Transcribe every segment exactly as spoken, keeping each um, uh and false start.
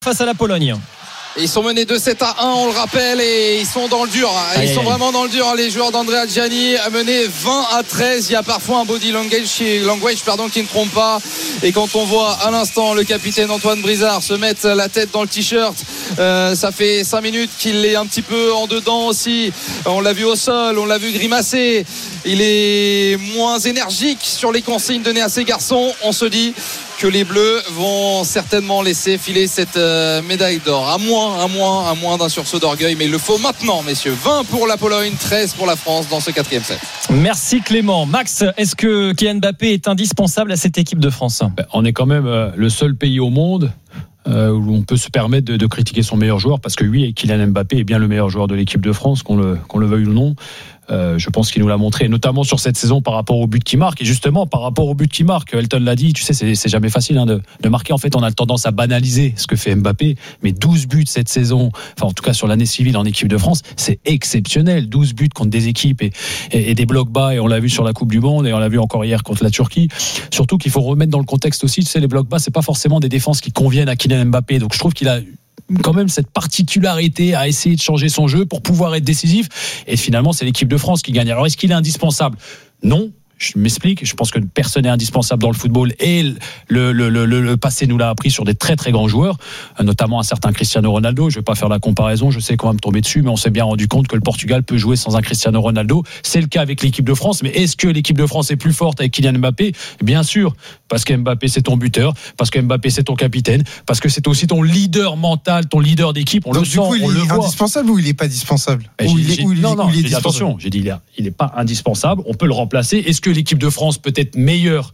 face à la Pologne. Ils sont menés deux sept à un, on le rappelle, et ils sont dans le dur. Ils aïe, sont aïe. vraiment dans le dur, les joueurs d'Andrea Gianni, menés vingt à treize. Il y a parfois un body language, language pardon, qui ne trompe pas. Et quand on voit à l'instant le capitaine Antoine Brizard se mettre la tête dans le t-shirt, euh, ça fait cinq minutes qu'il est un petit peu en dedans aussi. On l'a vu au sol, on l'a vu grimacer. Il est moins énergique sur les consignes données à ses garçons. On se dit que les Bleus vont certainement laisser filer cette euh, médaille d'or. À moins, à moins, à moins d'un sursaut d'orgueil, mais il le faut maintenant, messieurs. vingt pour la Pologne, treize pour la France dans ce quatrième set. Merci Clément. Max, est-ce que Kylian Mbappé est indispensable à cette équipe de France ? Ben, on est quand même euh, le seul pays au monde Euh, où on peut se permettre de, de critiquer son meilleur joueur, parce que oui, Kylian Mbappé est bien le meilleur joueur de l'équipe de France, qu'on le, qu'on le veuille ou non. Euh, je pense qu'il nous l'a montré, notamment sur cette saison par rapport au but qu'il marque. Et justement, par rapport au but qu'il marque, Elton l'a dit, tu sais, c'est, c'est jamais facile hein, de, de marquer. En fait, on a tendance à banaliser ce que fait Mbappé, mais douze buts cette saison, enfin en tout cas sur l'année civile en équipe de France, c'est exceptionnel. douze buts contre des équipes et, et, et des blocs bas, et on l'a vu sur la Coupe du Monde, et on l'a vu encore hier contre la Turquie. Surtout qu'il faut remettre dans le contexte aussi, tu sais, les blocs bas, c'est pas forcément des défenses qui conviennent à Kylian Mbappé. Donc je trouve qu'il a quand même cette particularité à essayer de changer son jeu pour pouvoir être décisif, et finalement c'est l'équipe de France qui gagne. Alors est-ce qu'il est indispensable ? Non. Je m'explique, je pense que personne n'est indispensable dans le football, et le, le, le, le passé nous l'a appris sur des très très grands joueurs, notamment un certain Cristiano Ronaldo. Je ne vais pas faire la comparaison, je sais qu'on va me tomber dessus, mais on s'est bien rendu compte que le Portugal peut jouer sans un Cristiano Ronaldo. C'est le cas avec l'équipe de France, mais est-ce que l'équipe de France est plus forte avec Kylian Mbappé ? Bien sûr, parce que Mbappé c'est ton buteur, parce que Mbappé c'est ton capitaine, parce que c'est aussi ton leader mental, ton leader d'équipe. On Donc, le du sent, coup, il on est le voit. indispensable ou il n'est pas indispensable ? Ou il est, ou il, non, non, ou il est j'ai dit, attention, j'ai dit il n'est pas indispensable, on peut le remplacer. Est-ce que l'équipe de France peut être meilleure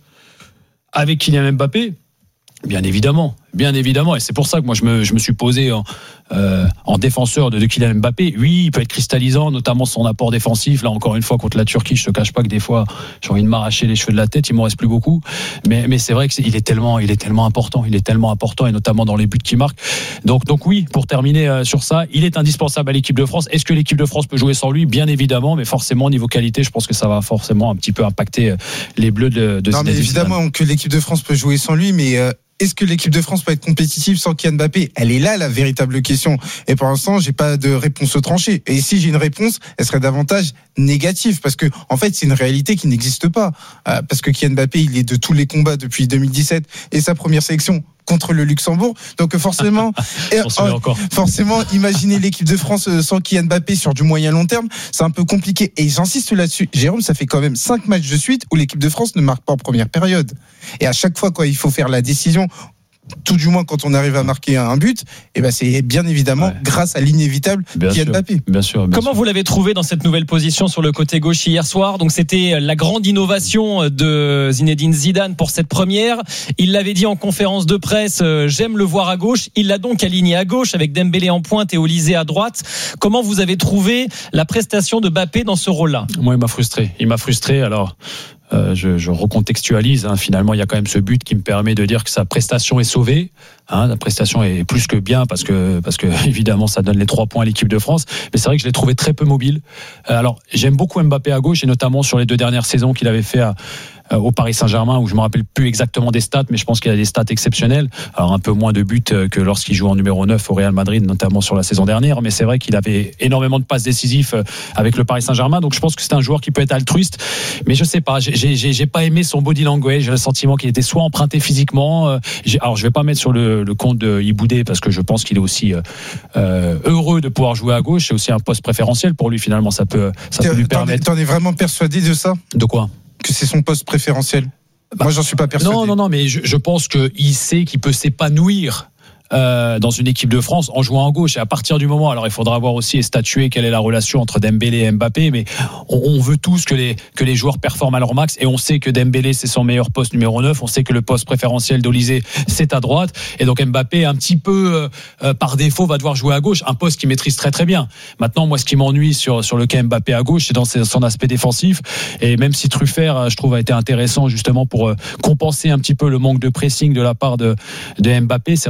avec Kylian Mbappé ? Bien évidemment, bien évidemment, et c'est pour ça que moi je me, je me suis posé en, euh, en défenseur de, de Kylian Mbappé. Oui, il peut être cristallisant, notamment son apport défensif. Là encore une fois contre la Turquie, je te cache pas que des fois j'ai envie de m'arracher les cheveux de la tête, il m'en reste plus beaucoup. Mais, mais c'est vrai qu'il est tellement, il est tellement important, il est tellement important, et notamment dans les buts qu'il marque. Donc, donc oui, pour terminer euh, sur ça, il est indispensable à l'équipe de France. Est-ce que l'équipe de France peut jouer sans lui ? Bien évidemment, mais forcément niveau qualité, je pense que ça va forcément un petit peu impacter euh, les Bleus de, de Non, mais évidemment Zidane. Que l'équipe de France peut jouer sans lui, mais euh... est-ce que l'équipe de France peut être compétitive sans Kylian Mbappé ? Elle est là la véritable question. Et pour l'instant, j'ai pas de réponse au tranché. Et si j'ai une réponse, elle serait davantage négative, parce que en fait, c'est une réalité qui n'existe pas. Euh, parce que Kylian Mbappé, il est de tous les combats depuis deux mille dix-sept, et sa première sélection contre le Luxembourg. Donc forcément, et, euh, forcément, imaginez l'équipe de France sans Kylian Mbappé sur du moyen long terme, c'est un peu compliqué. Et j'insiste là-dessus, Jérôme, ça fait quand même cinq matchs de suite où l'équipe de France ne marque pas en première période. Et à chaque fois, quand il faut faire la décision, tout du moins quand on arrive à marquer un but, et ben c'est bien évidemment ouais. grâce à l'inévitable Kylian Mbappé. Bien sûr. Bien Comment sûr. vous l'avez trouvé dans cette nouvelle position sur le côté gauche hier soir ? Donc c'était la grande innovation de Zinedine Zidane pour cette première. Il l'avait dit en conférence de presse, euh, j'aime le voir à gauche. Il l'a donc aligné à gauche avec Dembélé en pointe et Olysée à droite. Comment vous avez trouvé la prestation de Mbappé dans ce rôle-là ? Moi, il m'a frustré. Il m'a frustré. Alors. Euh, je, je recontextualise. Hein. Finalement, il y a quand même ce but qui me permet de dire que sa prestation est sauvée. Hein. La prestation est plus que bien parce que parce que évidemment, ça donne les trois points à l'équipe de France. Mais c'est vrai que je l'ai trouvé très peu mobile. Euh, alors, j'aime beaucoup Mbappé à gauche, et notamment sur les deux dernières saisons qu'il avait fait à au Paris Saint-Germain, où je me rappelle plus exactement des stats, mais je pense qu'il a des stats exceptionnelles. Alors un peu moins de buts que lorsqu'il joue en numéro neuf au Real Madrid, notamment sur la saison dernière, mais c'est vrai qu'il avait énormément de passes décisives avec le Paris Saint-Germain, donc je pense que c'est un joueur qui peut être altruiste, mais je sais pas, j'ai, j'ai, j'ai pas aimé son body language, j'ai le sentiment qu'il était soit emprunté physiquement, j'ai, alors je vais pas mettre sur le, le compte de Iboudé, parce que je pense qu'il est aussi euh, heureux de pouvoir jouer à gauche, c'est aussi un poste préférentiel pour lui, finalement, ça peut, ça peut lui permettre. T'en es vraiment persuadé de ça ? De quoi ? Que c'est son poste préférentiel. Bah, moi, j'en suis pas persuadé. Non, non, non, mais je, je pense qu'il sait qu'il peut s'épanouir Euh, dans une équipe de France en jouant en gauche, et à partir du moment, alors il faudra voir aussi et statuer quelle est la relation entre Dembélé et Mbappé, mais on, on veut tous que les, que les joueurs performent à leur max, et on sait que Dembélé c'est son meilleur poste numéro neuf, on sait que le poste préférentiel d'Olysée c'est à droite, et donc Mbappé un petit peu euh, par défaut va devoir jouer à gauche, un poste qu'il maîtrise très très bien. Maintenant, moi ce qui m'ennuie sur, sur le cas Mbappé à gauche, c'est dans son aspect défensif, et même si Truffert je trouve a été intéressant justement pour euh, compenser un petit peu le manque de pressing de la part de, de Mbappé, c'est vrai qu'il y a quand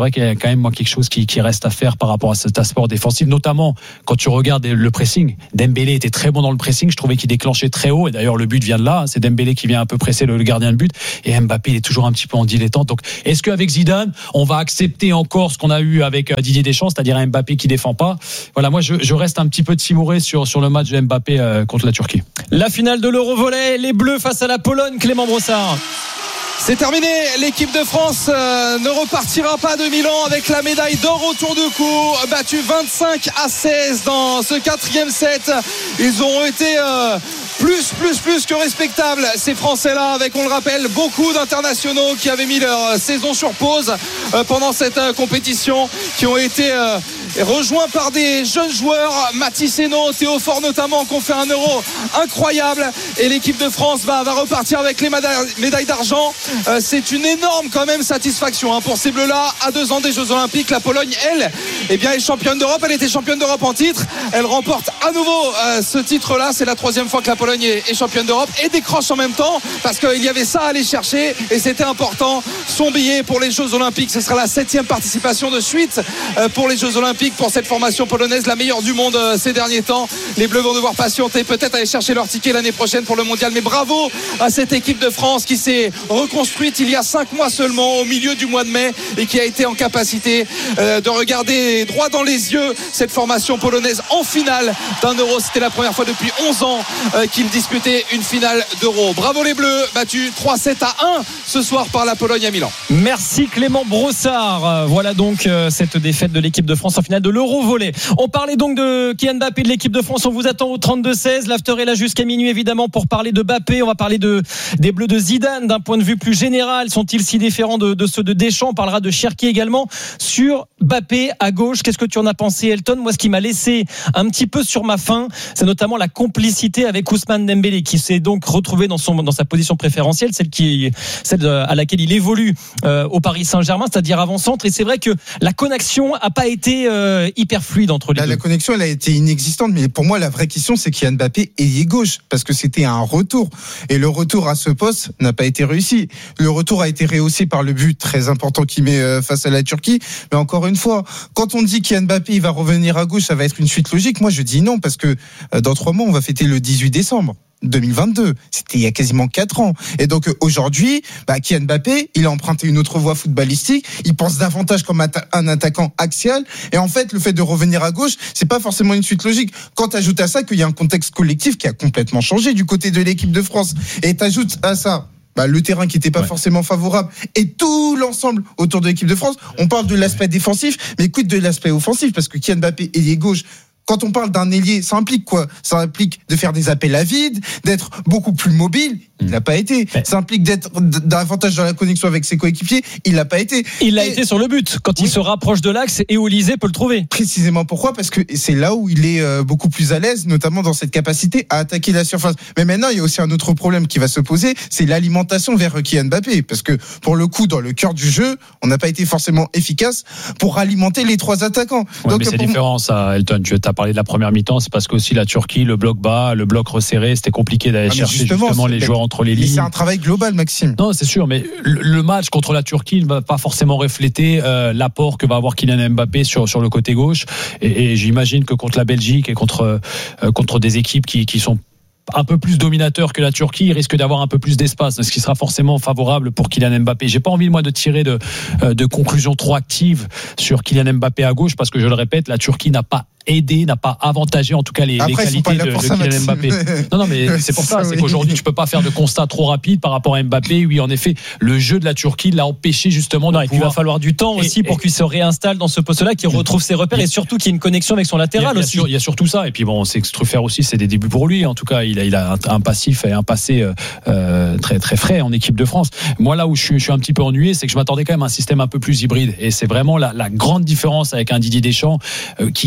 quand même moi quelque chose qui, qui reste à faire par rapport à cet aspect défensif, notamment quand tu regardes le pressing. Dembélé était très bon dans le pressing, je trouvais qu'il déclenchait très haut, et d'ailleurs le but vient de là, c'est Dembélé qui vient un peu presser le, le gardien de but, et Mbappé il est toujours un petit peu en dilettante. Donc est-ce qu'avec Zidane on va accepter encore ce qu'on a eu avec Didier Deschamps, c'est-à-dire un Mbappé qui défend pas? Voilà, moi je, je reste un petit peu timoré sur, sur le match de Mbappé euh, contre la Turquie. La finale de l'Eurovolley, les Bleus face à la Pologne, Clément Brossard. C'est terminé, l'équipe de France euh, ne repartira pas de Milan avec la médaille d'or autour du cou, battu vingt-cinq à seize dans ce quatrième set. Ils ont été euh, plus, plus, plus que respectables, ces Français-là, avec, on le rappelle, beaucoup d'internationaux qui avaient mis leur saison sur pause euh, pendant cette euh, compétition, qui ont été euh, rejoints par des jeunes joueurs, Mathis Henault, Théo Fort notamment, qui ont fait un euro incroyable, et l'équipe de France va, va repartir avec les médailles, médailles d'argent. Euh, c'est une énorme quand même satisfaction hein, pour ces Bleus-là, à deux ans des Jeux Olympiques. La Pologne, elle, eh bien, est championne d'Europe. Elle était championne d'Europe en titre. Elle remporte à nouveau euh, ce titre-là. C'est la troisième fois que la Pologne est, est championne d'Europe, et décroche en même temps, parce qu'il y avait ça à aller chercher, et c'était important. Son billet pour les Jeux Olympiques, ce sera la septième participation de suite euh, pour les Jeux Olympiques pour cette formation polonaise, la meilleure du monde euh, ces derniers temps. Les Bleus vont devoir patienter, peut-être aller chercher leur ticket l'année prochaine pour le mondial, mais bravo à cette équipe de France qui s'est reconstruite il y a cinq mois seulement, au milieu du mois de mai, et qui a été en capacité euh, de regarder droit dans les yeux cette formation polonaise en finale d'un Euro. C'était la première fois depuis onze ans euh, qu'ils disputaient une finale d'Euro. Bravo les Bleus, battus trois sept à un ce soir par la Pologne à Milan. Merci Clément Brossard. Voilà donc euh, cette défaite de l'équipe de France en finale de l'Eurovolley. On parlait donc de Kylian Mbappé, de l'équipe de France. On vous attend au trente-deux seize. L'after est là jusqu'à minuit évidemment pour parler de Mbappé. On va parler de, des Bleus de Zidane d'un point de vue plus général. Sont-ils si différents de, de ceux de Deschamps? On parlera de Cherki également. Sur Mbappé à gauche, qu'est-ce que tu en as pensé, Elton? Moi, ce qui m'a laissé un petit peu sur ma faim, c'est notamment la complicité avec Ousmane Dembélé, qui s'est donc retrouvé dans, son, dans sa position préférentielle, celle, qui, celle à laquelle il évolue euh, au Paris Saint-Germain, c'est-à-dire avant-centre. Et c'est vrai que la connexion n'a pas été euh, hyper fluide entre les Là, deux. La connexion, elle a été inexistante, mais pour moi, la vraie question, c'est Kylian Mbappé ailier gauche, parce que c'était un retour. Et le retour à ce poste n'a pas été réussi. Le retour a été rehaussé par le but très important qu'il met face à la Turquie. Mais encore une fois, quand on dit Kylian Mbappé il va revenir à gauche, ça va être une suite logique. Moi, je dis non, parce que dans trois mois, on va fêter le dix-huit décembre deux mille vingt-deux. C'était il y a quasiment quatre ans. Et donc aujourd'hui, bah, Kylian Mbappé, il a emprunté une autre voie footballistique. Il pense davantage comme un attaquant axial. Et en fait, le fait de revenir à gauche, c'est pas forcément une suite logique. Quand tu ajoutes à ça qu'il y a un contexte collectif qui a complètement changé du côté de l'équipe de France, et tu ajoutes à ça Bah, le terrain qui n'était pas ouais. forcément favorable, et tout l'ensemble autour de l'équipe de France. On parle de l'aspect défensif, mais écoute de l'aspect offensif, parce que Kylian Mbappé, ailier gauche, quand on parle d'un ailier, ça implique quoi? Ça implique de faire des appels à vide, d'être beaucoup plus mobile. Il n'a pas été. Ça implique d'être davantage dans la connexion avec ses coéquipiers. Il n'a pas été. Il l'a été sur le but. Quand oui. il se rapproche de l'axe, et Olysée peut le trouver. Précisément pourquoi? Parce que c'est là où il est beaucoup plus à l'aise, notamment dans cette capacité à attaquer la surface. Mais maintenant, il y a aussi un autre problème qui va se poser, c'est l'alimentation vers Kylian Mbappé. Parce que pour le coup, dans le cœur du jeu, on n'a pas été forcément efficace pour alimenter les trois attaquants. Ouais, Donc, mais c'est pour... différent, ça, Elton. Tu as parlé de la première mi-temps, c'est parce qu'aussi la Turquie, le bloc bas, le bloc resserré, c'était compliqué d'aller ah, chercher justement, justement les joueurs entre les lignes. C'est un travail global, Maxime. Non, c'est sûr, mais le, le match contre la Turquie ne va pas forcément refléter euh, l'apport que va avoir Kylian Mbappé sur sur le côté gauche. Et, et j'imagine que contre la Belgique et contre euh, contre des équipes qui qui sont un peu plus dominateur que la Turquie, il risque d'avoir un peu plus d'espace, ce qui sera forcément favorable pour Kylian Mbappé. J'ai pas envie moi de tirer de de conclusions trop actives sur Kylian Mbappé à gauche, parce que je le répète, la Turquie n'a pas aidé, n'a pas avantagé en tout cas les, Après, les qualités de, de ça, Kylian Mbappé. Non, non, mais c'est pour ça, c'est qu'aujourd'hui tu peux pas faire de constat trop rapide par rapport à Mbappé. Oui, en effet, le jeu de la Turquie l'a empêché justement. Non, de et pouvoir... il va falloir du temps aussi et, pour et... qu'il se réinstalle dans ce poste-là, qu'il retrouve ses repères, et surtout qu'il y ait une connexion avec son latéral il y a, aussi. Sûr, il y a surtout ça. Et puis bon, c'est que Struffert aussi, c'est des débuts pour lui. En tout cas, il a, il a un, un passif et un passé euh, très très frais en équipe de France. Moi, là où je suis, je suis un petit peu ennuyé, c'est que je m'attendais quand même à un système un peu plus hybride. Et c'est vraiment la, la grande différence avec un Didier Deschamps euh, qui, qui positionne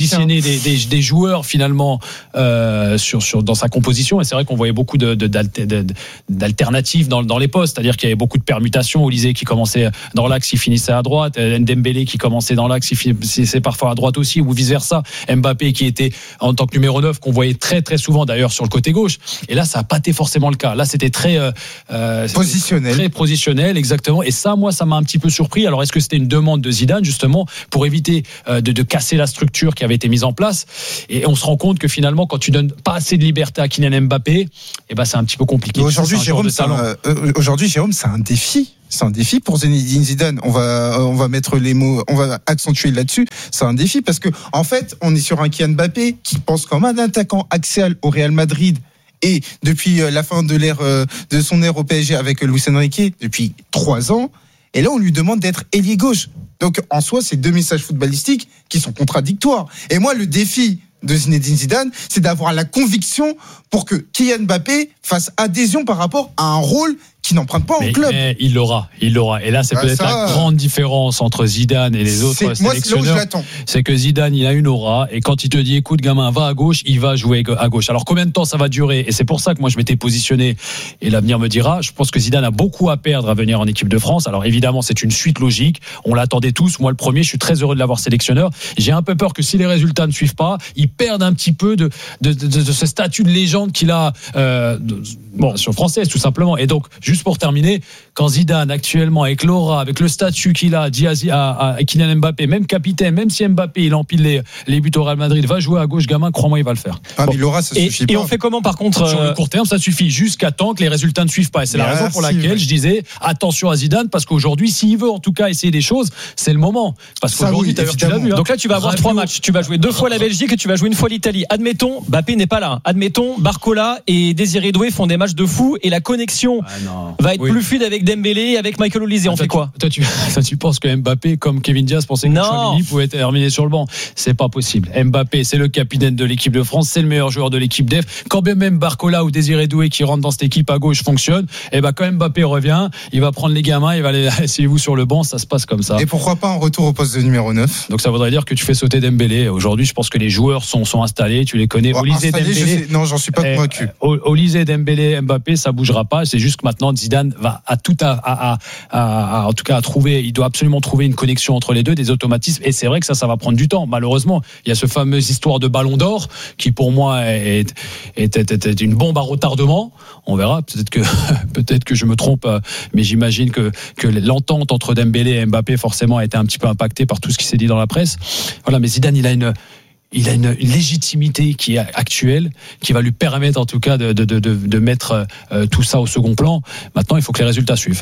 positionner des, des, des joueurs finalement euh, sur, sur, dans sa composition. Et c'est vrai qu'on voyait beaucoup de, de, de, d'alternatives dans, dans les postes. C'est-à-dire qu'il y avait beaucoup de permutations. Olysée qui commençait dans l'axe, il finissait à droite. Ndembélé qui commençait dans l'axe, il finissait parfois à droite aussi, ou vice-versa. Mbappé qui était en tant que numéro neuf, qu'on voyait très très souvent d'ailleurs sur le côté gauche. Et là, ça n'a pas été forcément le cas. Là, c'était très euh, positionnel. Très positionnel, exactement. Et ça, moi, ça m'a un petit peu surpris. Alors, est-ce que c'était une demande de Zidane, justement, pour éviter euh, de, de casser la structure qui avait été mise en place? Et on se rend compte que finalement, quand tu donnes pas assez de liberté à Kylian Mbappé, eh ben, c'est un petit peu compliqué. Aujourd'hui, c'est Jérôme, c'est un, euh, aujourd'hui, Jérôme, c'est un défi. C'est un défi pour Zinedine Zidane. On va, on va mettre les mots, on va accentuer là-dessus. C'est un défi parce que, en fait, on est sur un Kylian Mbappé qui pense comme un attaquant axial au Real Madrid. Et depuis la fin de l'ère, de son ère au P S G avec Luis Enrique, depuis trois ans. Et là, on lui demande d'être ailier gauche. Donc, en soi, c'est deux messages footballistiques qui sont contradictoires. Et moi, le défi de Zinedine Zidane, c'est d'avoir la conviction pour que Kylian Mbappé fasse adhésion par rapport à un rôle qui n'emprunte pas mais, en club. Mais il l'aura, il l'aura. Et là, c'est bah peut-être ça, la grande différence entre Zidane et les autres c'est, sélectionneurs. moi, c'est, c'est que Zidane, il a une aura, et quand il te dit, écoute, gamin, va à gauche, il va jouer à gauche. Alors, combien de temps ça va durer? Et c'est pour ça que moi, je m'étais positionné, et l'avenir me dira. Je pense que Zidane a beaucoup à perdre à venir en équipe de France. Alors, évidemment, c'est une suite logique. On l'attendait tous. Moi, le premier, je suis très heureux de l'avoir sélectionneur. J'ai un peu peur que si les résultats ne suivent pas, il perde un petit peu de, de, de, de, de ce statut de légende qu'il a, euh, de, bon, sur française, tout simplement. Et donc, juste pour terminer, quand Zidane actuellement avec l'aura, avec le statut qu'il a, dit à, à, à Kylian Mbappé, même capitaine, même si Mbappé il empile les, les buts au Real Madrid, va jouer à gauche, gamin, crois-moi, il va le faire. Ah, bon. Mais l'aura, ça et, suffit et pas. on fait comment par contre sur le court terme, ça suffit jusqu'à temps que les résultats ne suivent pas. Et c'est Merci, la raison pour laquelle ouais. je disais attention à Zidane, parce qu'aujourd'hui, s'il veut en tout cas essayer des choses, c'est le moment. Parce ça, qu'aujourd'hui, oui, tu l'as vu. Hein. Donc là, tu vas avoir Rabiot. trois matchs. Tu vas jouer deux fois la Belgique et tu vas jouer une fois l'Italie. Admettons, Mbappé n'est pas là. Admettons, Barcola et Désiré Doué font des matchs de fou et la connexion ah va être oui. plus fluide avec Dembélé et avec Michael Olysée. On toi, fait quoi? Toi, tu, toi, tu penses que Mbappé, comme Kevin Diaz, pensait que Chouamini pouvait terminer sur le banc? C'est pas possible. Mbappé, c'est le capitaine de l'équipe de France, c'est le meilleur joueur de l'équipe d'E F. Quand bien même Barcola ou Désiré Doué qui rentrent dans cette équipe à gauche fonctionne, et ben quand Mbappé revient, il va prendre les gamins, il va les asseyez-vous sur le banc, ça se passe comme ça. Et pourquoi pas un retour au poste de numéro neuf? Donc ça voudrait dire que tu fais sauter Dembélé. Aujourd'hui, je pense que les joueurs sont, sont installés, tu les connais. Oh, Olysée, installé, Dembélé. Je sais, non, j'en suis pas convaincu. Olysée, Dembélé, Mbappé, ça bougera pas. C'est juste que maintenant Zidane va à tout à, à, à, à en tout cas à trouver. Il doit absolument trouver une connexion entre les deux, des automatismes. Et c'est vrai que ça, ça va prendre du temps. Malheureusement, il y a ce fameuse histoire de Ballon d'Or qui, pour moi, est, est, est, est, est une bombe à retardement. On verra. Peut-être que peut-être que je me trompe, mais j'imagine que que l'entente entre Dembélé et Mbappé forcément a été un petit peu impactée par tout ce qui s'est dit dans la presse. Voilà. Mais Zidane, il a une Il a une légitimité qui est actuelle, qui va lui permettre en tout cas de, de, de, de mettre euh, tout ça au second plan. Maintenant, il faut que les résultats suivent.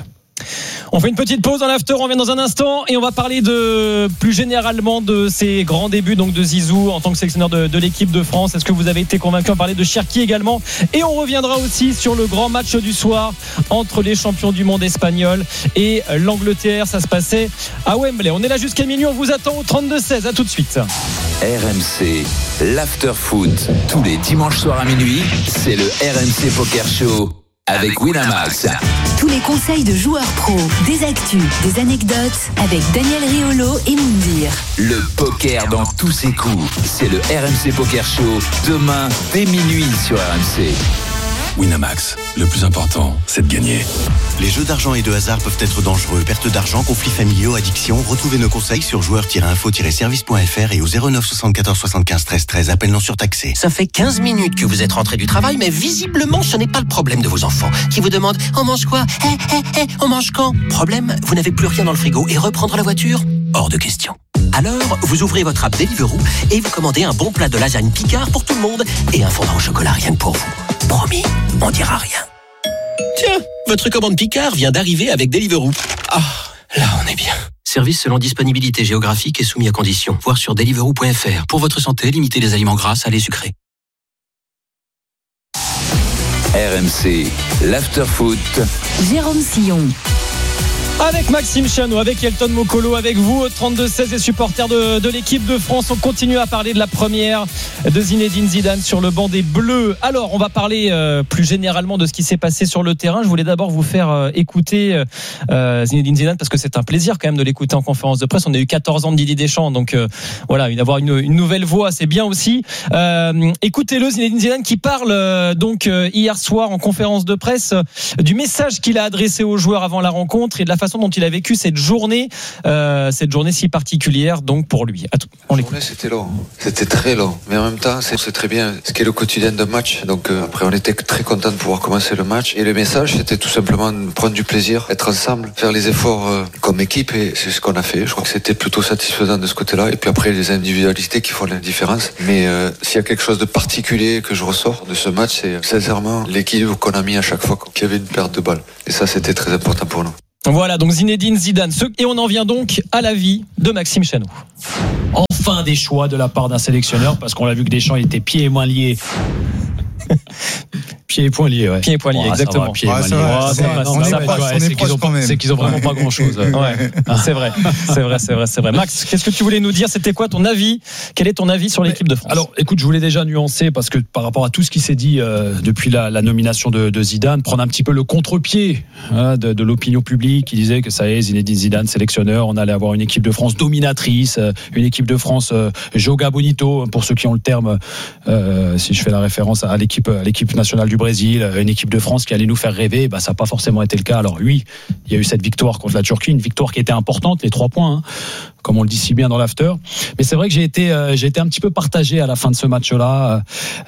On fait une petite pause dans l'after, on revient dans un instant et on va parler de plus généralement de ces grands débuts donc de Zizou en tant que sélectionneur de, de l'équipe de France. Est-ce que vous avez été convaincu? On va parler de Cherki également et on reviendra aussi sur le grand match du soir entre les champions du monde espagnols et l'Angleterre. Ça se passait à Wembley. On est là jusqu'à minuit, on vous attend au trente-deux seize. À tout de suite. R M C, l'after foot, tous les dimanches soirs à minuit, c'est le R M C Poker Show avec Winamax. Tous les conseils de joueurs pros, des actus, des anecdotes avec Daniel Riolo et Moundir. Le poker dans tous ses coups, c'est le R M C Poker Show, demain dès minuit sur R M C. Winamax, le plus important, c'est de gagner. Les jeux d'argent et de hasard peuvent être dangereux. Perte d'argent, conflits familiaux, addiction. Retrouvez nos conseils sur joueurs tiret info tiret service point f r et au zéro neuf soixante-quatorze soixante-quinze treize treize. Appel non surtaxé. Ça fait quinze minutes que vous êtes rentré du travail, mais visiblement, ce n'est pas le problème de vos enfants qui vous demandent « On mange quoi ? Hé, hé, hé, on mange quand ?» Problème, vous n'avez plus rien dans le frigo et reprendre la voiture ? Hors de question. Alors, vous ouvrez votre app Deliveroo et vous commandez un bon plat de lasagne Picard pour tout le monde et un fondant au chocolat rien que pour vous. Promis, on dira rien. Tiens, votre commande Picard vient d'arriver avec Deliveroo. Ah, là on est bien. Service selon disponibilité géographique et soumis à conditions. Voir sur deliveroo point f r. Pour votre santé, limitez les aliments gras, salés, sucrés. R M C, l'after foot. Jérôme Sillon. Avec Maxime Chanot, avec Elton Mokolo, avec vous, trente-deux seize et supporters de, de l'équipe de France. On continue à parler de la première de Zinedine Zidane sur le banc des Bleus. Alors, on va parler euh, plus généralement de ce qui s'est passé sur le terrain. Je voulais d'abord vous faire euh, écouter euh, Zinedine Zidane parce que c'est un plaisir quand même de l'écouter en conférence de presse. On a eu quatorze ans de Didier Deschamps, donc euh, voilà, d'avoir une, une nouvelle voix, c'est bien aussi. Euh, écoutez-le, Zinedine Zidane qui parle euh, donc euh, hier soir en conférence de presse euh, du message qu'il a adressé aux joueurs avant la rencontre et de la façon dont il a vécu cette journée, euh, cette journée si particulière donc pour lui. À tout, on la journée c'était long, c'était très long, mais en même temps c'est, c'est très bien ce qui est le quotidien d'un match. Donc euh, après on était très content de pouvoir commencer le match et le message c'était tout simplement de prendre du plaisir, être ensemble, faire les efforts euh, comme équipe et c'est ce qu'on a fait. Je crois que c'était plutôt satisfaisant de ce côté-là et puis après les individualités qui font la différence. Mais euh, s'il y a quelque chose de particulier que je ressors de ce match, c'est sincèrement l'équilibre qu'on a mis à chaque fois qu'il y avait une perte de balle et ça c'était très important pour nous. Voilà, donc Zinedine Zidane. Et on en vient donc à l'avis de Maxime Chanot. Enfin des choix de la part d'un sélectionneur, parce qu'on l'a vu que Deschamps il était pieds et mains liés. Pieds et poings liés, ouais. Pieds et poings liés, oh, exactement. Pieds et poings liés. C'est qu'ils ont vraiment pas grand chose. Ouais, c'est vrai, c'est vrai, c'est vrai, c'est vrai. Max, qu'est-ce que tu voulais nous dire? C'était quoi ton avis? Quel est ton avis sur l'équipe de France? Alors, écoute, je voulais déjà nuancer parce que par rapport à tout ce qui s'est dit euh, depuis la, la nomination de, de Zidane, prendre un petit peu le contre-pied hein, de, de l'opinion publique qui disait que ça y est, Zinedine Zidane, sélectionneur, on allait avoir une équipe de France dominatrice, une équipe de France euh, Joga Bonito, pour ceux qui ont le terme, euh, si je fais la référence à l'équipe, à l'équipe nationale du Brésil, une équipe de France qui allait nous faire rêver. Bah, ça n'a pas forcément été le cas. Alors oui, il y a eu cette victoire contre la Turquie, une victoire qui était importante, les trois points, hein, comme on le dit si bien dans l'after. Mais c'est vrai que j'ai été, euh, j'ai été un petit peu partagé à la fin de ce match-là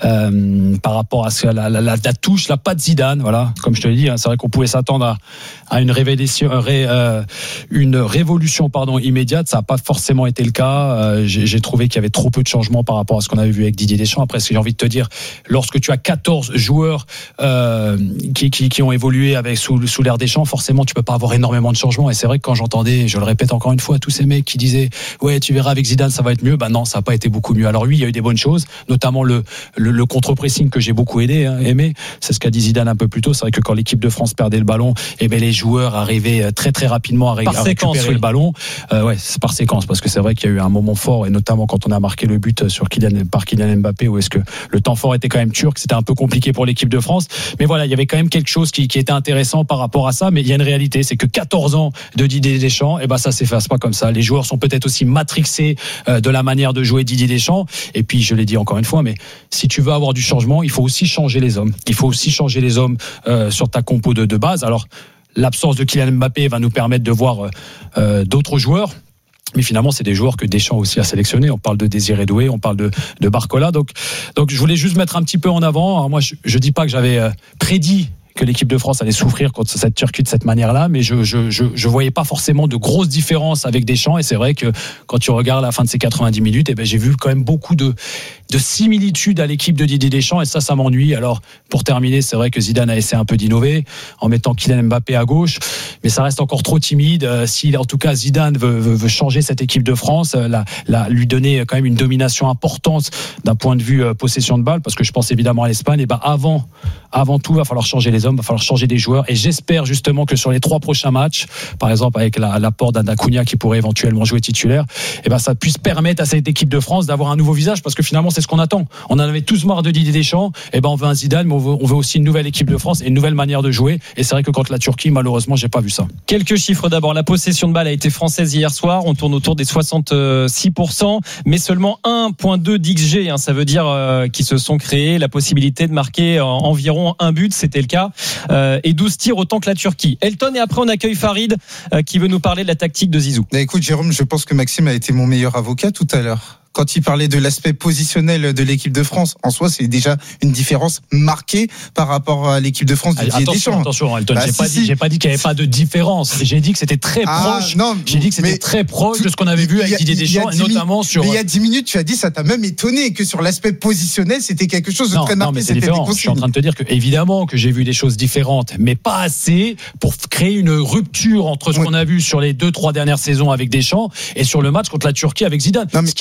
euh, par rapport à ce, la, la, la, la touche, la patte Zidane. Voilà, comme je te l'ai dit, hein, c'est vrai qu'on pouvait s'attendre à, à une révélation, euh, une révolution, pardon, immédiate. Ça n'a pas forcément été le cas. Euh, j'ai, j'ai trouvé qu'il y avait trop peu de changements par rapport à ce qu'on avait vu avec Didier Deschamps. Après, ce que j'ai envie de te dire, lorsque tu as quatorze joueurs euh, qui, qui, qui ont évolué avec sous, sous l'ère Deschamps, forcément, tu peux pas avoir énormément de changements. Et c'est vrai que quand j'entendais, je le répète encore une fois, tous ces mecs qui disaient ouais, tu verras avec Zidane, ça va être mieux. Ben non, ça n'a pas été beaucoup mieux. Alors oui, il y a eu des bonnes choses, notamment le, le, le contre-pressing que j'ai beaucoup aidé, hein, aimé. C'est ce qu'a dit Zidane un peu plus tôt. C'est vrai que quand l'équipe de France perdait le ballon, et ben les joueurs arrivaient très très rapidement à, ré- à récupérer séquence, oui. le ballon. Euh, ouais, c'est par séquence, parce que c'est vrai qu'il y a eu un moment fort, et notamment quand on a marqué le but sur Kylian, par Kylian Mbappé, où est-ce que le temps fort était quand même turc, c'était un peu compliqué pour l'équipe de France. Mais voilà, il y avait quand même quelque chose qui, qui était intéressant par rapport à ça. Mais il y a une réalité, c'est que quatorze ans de Didier Deschamps, et ben ça s'efface pas comme ça. Les joueurs sont peut-être aussi matrixés euh, de la manière de jouer Didier Deschamps. Et puis, je l'ai dit encore une fois, mais si tu veux avoir du changement, il faut aussi changer les hommes. Il faut aussi changer les hommes euh, sur ta compo de, de base. Alors, l'absence de Kylian Mbappé va nous permettre de voir euh, d'autres joueurs. Mais finalement, c'est des joueurs que Deschamps aussi a sélectionnés. On parle de Désiré Doué, on parle de, de Barcola. Donc, donc, je voulais juste mettre un petit peu en avant. Alors moi, je, je dis pas que j'avais euh, prédit que l'équipe de France allait souffrir contre cette Turquie de cette manière-là, mais je je je, je voyais pas forcément de grosses différences avec Deschamps. Et c'est vrai que quand tu regardes la fin de ces quatre-vingt-dix minutes, et ben j'ai vu quand même beaucoup de de similitudes à l'équipe de Didier Deschamps, et ça, ça m'ennuie. Alors, pour terminer, c'est vrai que Zidane a essayé un peu d'innover en mettant Kylian Mbappé à gauche, mais ça reste encore trop timide. Euh, si, en tout cas, Zidane veut, veut, veut changer cette équipe de France, euh, la, la, lui donner quand même une domination importante d'un point de vue euh, possession de balle, parce que je pense évidemment à l'Espagne, et ben avant, avant tout, il va falloir changer les hommes, il va falloir changer des joueurs, et j'espère justement que sur les trois prochains matchs, par exemple avec la, l'apport d'Ada Cunha qui pourrait éventuellement jouer titulaire, et ben ça puisse permettre à cette équipe de France d'avoir un nouveau visage, parce que finalement c'est ce qu'on attend. On en avait tous marre de Didier Deschamps, et ben on veut un Zidane, mais on veut, on veut aussi une nouvelle équipe de France et une nouvelle manière de jouer. Et c'est vrai que contre la Turquie, malheureusement, j'ai pas vu ça. Quelques chiffres d'abord. La possession de balle a été française hier soir. On tourne autour des soixante-six pour cent, mais seulement un virgule deux d'X G. Hein, ça veut dire euh, qu'ils se sont créés la possibilité de marquer en, environ un but. C'était le cas. Euh, et douze tirs autant que la Turquie. Elton, et après on accueille Farid euh, qui veut nous parler de la tactique de Zizou. Bah, écoute Jérôme, je pense que Maxime a été mon meilleur avocat tout à l'heure. Quand il parlait de l'aspect positionnel de l'équipe de France, en soi, c'est déjà une différence marquée par rapport à l'équipe de France de Didier Deschamps. Attention, Elton, bah, j'ai, si, pas si. dit, j'ai pas dit qu'il n'y avait pas de différence. J'ai dit que c'était très ah, proche. Non, j'ai dit que c'était très proche de ce qu'on avait vu avec Didier Deschamps, et notamment sur. Mais il y a dix minutes, tu as dit, ça t'a même étonné que sur l'aspect positionnel, c'était quelque chose de non, très non, marqué. mais c'est différent. Je suis en train de te dire que, évidemment, que j'ai vu des choses différentes, mais pas assez pour créer une rupture entre ce oui. qu'on a vu sur les deux, trois dernières saisons avec Deschamps et sur le match contre la Turquie avec Zidane. Non, mais... Ce qui est logique.